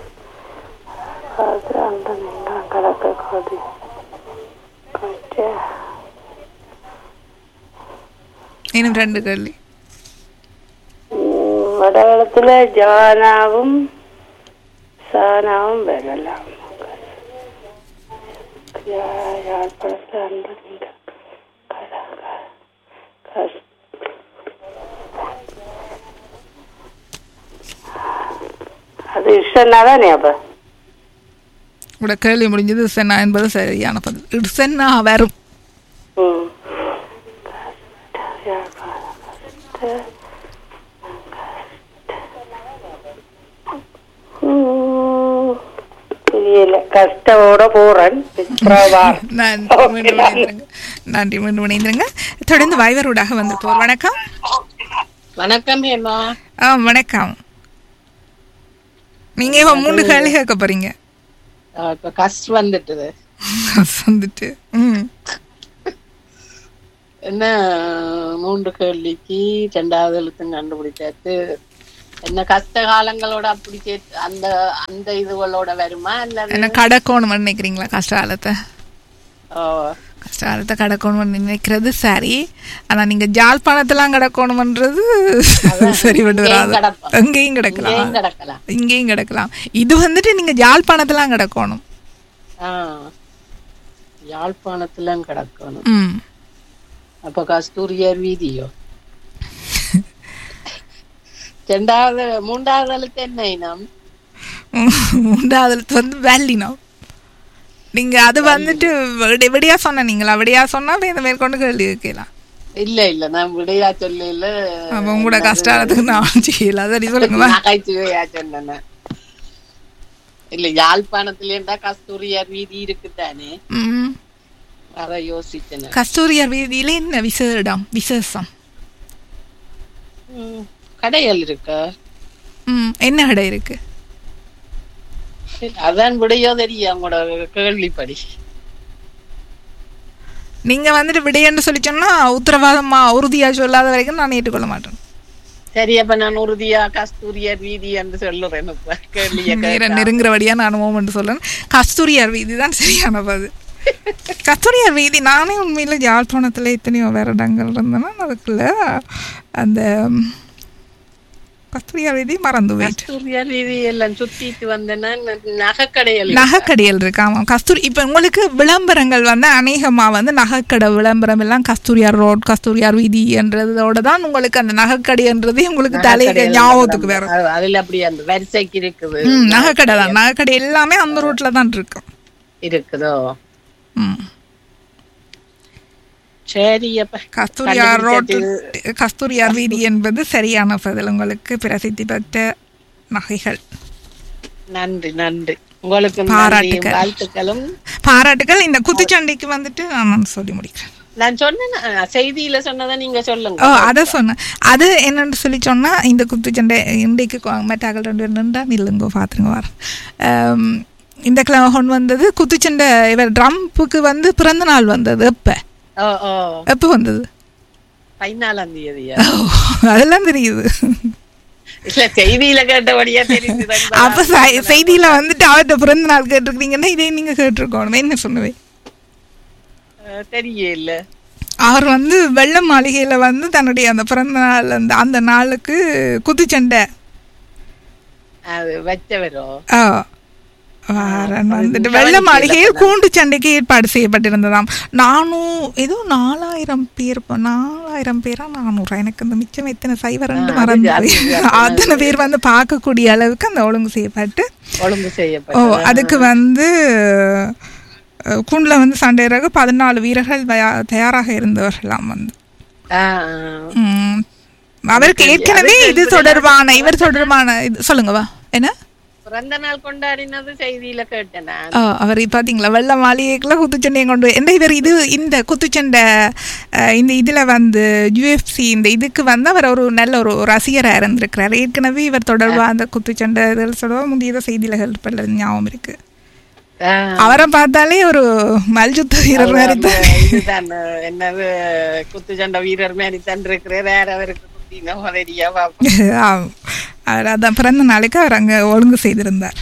இன்னும் ரெண்டு கேள்வி. வடகாலத்துல ஜானாவும் சானாவும் வரலாம். அது இஷ்டன்னாதானே? அப்ப உங்களோட கேள்வி முடிஞ்சது. சென்னா என்பது சரியான பதில். சென்னா வரும். தெரியல, கஷ்டோட போறேன். நன்றி, மீண்டும் இணைந்திருங்க. தொடர்ந்து வைவரோடாக வந்து போர். வணக்கம். வணக்கம் ஹேமா. ஆ வணக்கம். நீங்க இப்ப மூணு கேள்வி கேட்க போறீங்க. இப்ப கஷ்ட வந்துட்டுது. கஷ்ட வந்துட்டு என்ன மூன்று கேள்விக்கு ரெண்டாவது எழுத்து கண்டுபிடிச்சாச்சு. என்ன கஷ்ட காலங்களோட அப்படி சேர்த்து அந்த அந்த இதுகளோட வருமா என்ன கடக்கணும் நினைக்கிறீங்களா? கஷ்ட காலத்தை கஷ்ட காலத்தை கடக்கணும்னு நினைக்கிறது சரி. ஆனா நீங்க ஜாழ்ப்பாணத்தெல்லாம் கடக்கணும்ன்றது சரி விட்டு வராது. எங்கேயும் கிடக்கலாம், இங்கேயும் கிடக்கலாம். இது வந்துட்டு நீங்க ஜாழ்ப்பாணத்தெல்லாம் கிடக்கணும். யாழ்ப்பாணத்துல கிடக்கணும். அப்ப கஸ்தூரியார் வீதியோ? ரெண்டாவது மூன்றாவது எழுத்து என்ன இனம்? மூன்றாவது எழுத்து வந்து வேலினம். நீங்க அது வந்துட்டு விடியா சொன்ன நீங்களா? விடியா சொன்னா இந்த மேற்கொண்டு கேள்வி கேட்கலாம். இல்ல இல்ல நான் விடையா சொல்ல இல்ல. உங்களோட கஷ்டத்துக்கு நான் செய்யல. அதை சொல்லுங்களா? நகைச்சுவையா சொன்னேன். இல்ல யாழ்ப்பாணத்துல கஸ்தூரியார் வீதி இருக்குதானே, அத யோசிச்சேன். கஸ்தூரியார் வீதியில என்ன விசேடம் விசேஷம்? கடைகள் இருக்கா? என்ன கடை இருக்கு? அதான் விடையோ தெரியும் உங்களோட கேள்விப்படி. நீங்க வந்துட்டு விடையன்னு சொல்லி சொன்னா உத்தரவாதமா உறுதியா சொல்லாத வரைக்கும் நான் ஏற்றுக்கொள்ள மாட்டேன். சரி, அப்ப நான் உறுதியா கஸ்தூரியார் வீதி என்று சொல்லுறேன். நெருங்குறபடியா நான் மூமெண்ட் சொல்றேன். கஸ்தூரியார் வீதி தான் சரியான பதில். கஸ்தூரியார் வீதி. நானே உண்மையில யாழ்ப்பாணத்துல எத்தனையோ வேற இடங்கள் இருந்தேன்னா அதுக்குள்ள அந்த கஸ்தூரியார் வீதி மறந்துவேன். கஸ்தூரியார் வீதி எல்லாம் சுத்திட்டு வந்தேன்னா நகைக்கடைகள் நகைக்கடைகள் இருக்கு. ஆமா, கஸ்தூரி. இப்ப உங்களுக்கு விளம்பரங்கள் வந்து அநேகமா வந்து நகைக்கடை விளம்பரம் எல்லாம் கஸ்தூரியார் ரோட், கஸ்தூரியார் வீதி என்றதோட தான் உங்களுக்கு அந்த நகைக்கடைன்றது உங்களுக்கு தலையில ஞாபகத்துக்கு வேற. அதுல அப்படி அந்த வரிசைக்கு இருக்குது. நகைக்கடை தான். நகைக்கடை எல்லாமே அந்த ரோட்ல தான் இருக்கும். இருக்குதோ? சரி, அப்ப கஸ்தூரியார் ரோட், கஸ்தூரியார் வீதி என்பது சரியான பதில். உங்களுக்கு பிரசித்தி பெற்ற நகைகள். நன்றி நன்றி. உங்களுக்கு பாராட்டுகள். வாழ்த்துக்களும் பாராட்டுகள். இந்த குத்துச்சண்டைக்கு வந்துட்டு நான் சொல்லி முடிக்கிறேன். நான் சொன்னேன் செய்தியில சொன்னதை நீங்க சொல்லுங்க. ஓ, அதை சொன்னேன். அது என்னன்னு சொல்லி சொன்னா இந்த குத்துச்சண்டை இன்றைக்கு மெட்டாக்கள் ரெண்டு ரெண்டா நில்லுங்க பாத்துருங்க வர. இந்த கிழமை கொண்டு வந்தது குத்துச்சண்டை. இவர் ட்ரம்புக்கு வந்து பிறந்த நாள் வந்தது. எப்ப எப்ப வந்தது? பதினாலாம் தேதியா? அதெல்லாம் தெரியுது. இல்ல செய்தியில கேட்டபடியா தெரியுது. அப்ப செய்தியில வந்துட்டு அவர்கிட்ட பிறந்த நாள் கேட்டிருக்கீங்கன்னா இதே நீங்க கேட்டிருக்கணும். என்ன சொன்னவே தெரியல. அவர் வந்து வெள்ள மாளிகையில வந்து தன்னுடைய அந்த பிறந்த நாள் அந்த அந்த நாளுக்கு குத்துச்சண்டை வச்சவரோ வந்துட்டு வெள்ள மாளிகையில் கூண்டு சண்டைக்கு ஏற்பாடு செய்யப்பட்டிருந்ததாம். நானும் ஏதோ நாலாயிரம் பேர் நாலாயிரம் பேரா நானூறா எனக்கு அந்த மிச்சம் எத்தனை சைவர் ரெண்டு மறந்து அத்தனை பேர் வந்து பார்க்கக்கூடிய அளவுக்கு அந்த ஒழுங்கு செய்யப்பட்டு ஒழுங்கு செய்யப்பட்டு ஓ அதுக்கு வந்து கூண்டுல வந்து சண்டையாக பதினாலு வீரர்கள் தயாராக இருந்தவர்களாம். வந்து அவருக்கு ஏற்கனவே இது தொடர்பான இவர் தொடர்பான இது சொல்லுங்கவா என்ன பிறந்த நாள் கொண்டாடினது செய்தியில கேட்டேன். அவர் பாத்தீங்களா வெள்ள மாளிகைக்குள்ள குத்துச்சண்டையை கொண்டு என்ன இவர் இது இந்த குத்துச்சண்டை இந்த இதுல வந்து யூஎஃப்சி இந்த இதுக்கு வந்து அவர் ஒரு நல்ல ஒரு ரசிகராக இருந்திருக்கிறார். ஏற்கனவே இவர் தொடர்பா அந்த குத்துச்சண்டை இதில் சொல்லுவா முந்தைய செய்தியில கேள்விப்பட்ட ஞாபகம் இருக்கு. அவரை பார்த்தாலே ஒரு மல்யுத்த வீரர் மாதிரி தான். என்னது குத்துச்சண்டை வீரர் மாதிரி தான் இருக்கிறார். வேற அவருக்கு அவர் அதான் பிறந்த நாளைக்கு அவர் அங்க ஒழுங்கு செய்திருந்தார்.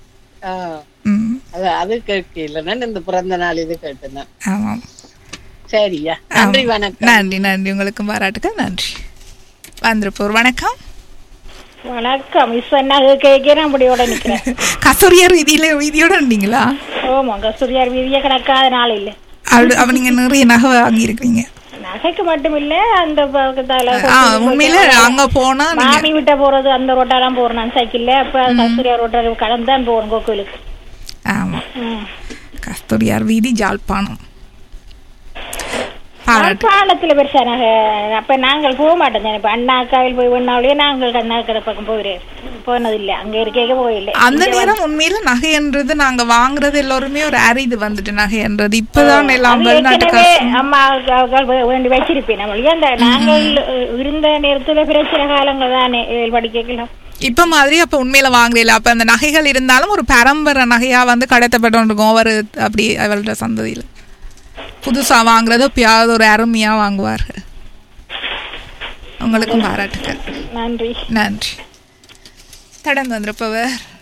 அது கேட்கல இந்த பிறந்த நாள் இது கேட்டேன். ஆமாம். சரியா, நன்றி வணக்கம். நன்றி நன்றி உங்களுக்கும் பாராட்டுக்கள். நன்றி. வந்திருப்போர் வணக்கம். வணக்கம். கேட்கிறேன் அப்படியோட நிக்கிறேன். கஸ்தூரியார் வீதியில வீதியோட இருந்தீங்களா? ஆமா, கஸ்தூரியார் வீதியே கிடக்காத நாள் இல்ல. அவ நீங்க நிறைய நகை வாங்கி இருக்கீங்க. நகைக்கு மட்டும் இல்ல அந்த உண்மையில அங்க போனா மாமி விட்ட போறது அந்த ரோட்டாலாம் போறேன் சைக்கிள்ல. அப்ப கஸ்தூரியார் ரோட்டா கடந்தான் போறோம் கோயிலுக்கு. ஆமா, கஸ்தூரியார் வீதி ஜாழ்ப்பாணம். பாலத்துல பெருசா நகை அப்ப நாங்கள் போக மாட்டோம். இப்ப அண்ணாக்காவில் போய் ஒன்னாலே நாங்கள் அண்ணாக்கடை பக்கம் போயிரு போனது இல்ல, அங்க இருக்க போயில்லை. அந்த நேரம் உண்மையில நகைன்றது நாங்க வாங்குறது எல்லாருமே ஒரு அரிது வந்துட்டு நகைன்றது. இப்பதான் எல்லாம் அம்மா வேண்டி வச்சிருப்பேன் நம்மளுக்கு. அந்த நாங்கள் இருந்த நேரத்துல பிரச்சனை காலங்கள் தானே படிக்கலாம் இப்ப மாதிரி. அப்ப உண்மையில வாங்கல. அப்ப அந்த நகைகள் இருந்தாலும் ஒரு பரம்பரை நகையா வந்து கடத்தப்பட்டு இருக்கும் ஒரு அப்படி அவளோட சந்ததியில. புதுசா வாங்குறது எப்பயாவது ஒரு அருமையா வாங்குவார்கள். உங்களுக்கும் பாராட்டுகள். நன்றி. நன்றி. தொடர்ந்து வந்திருப்பவர்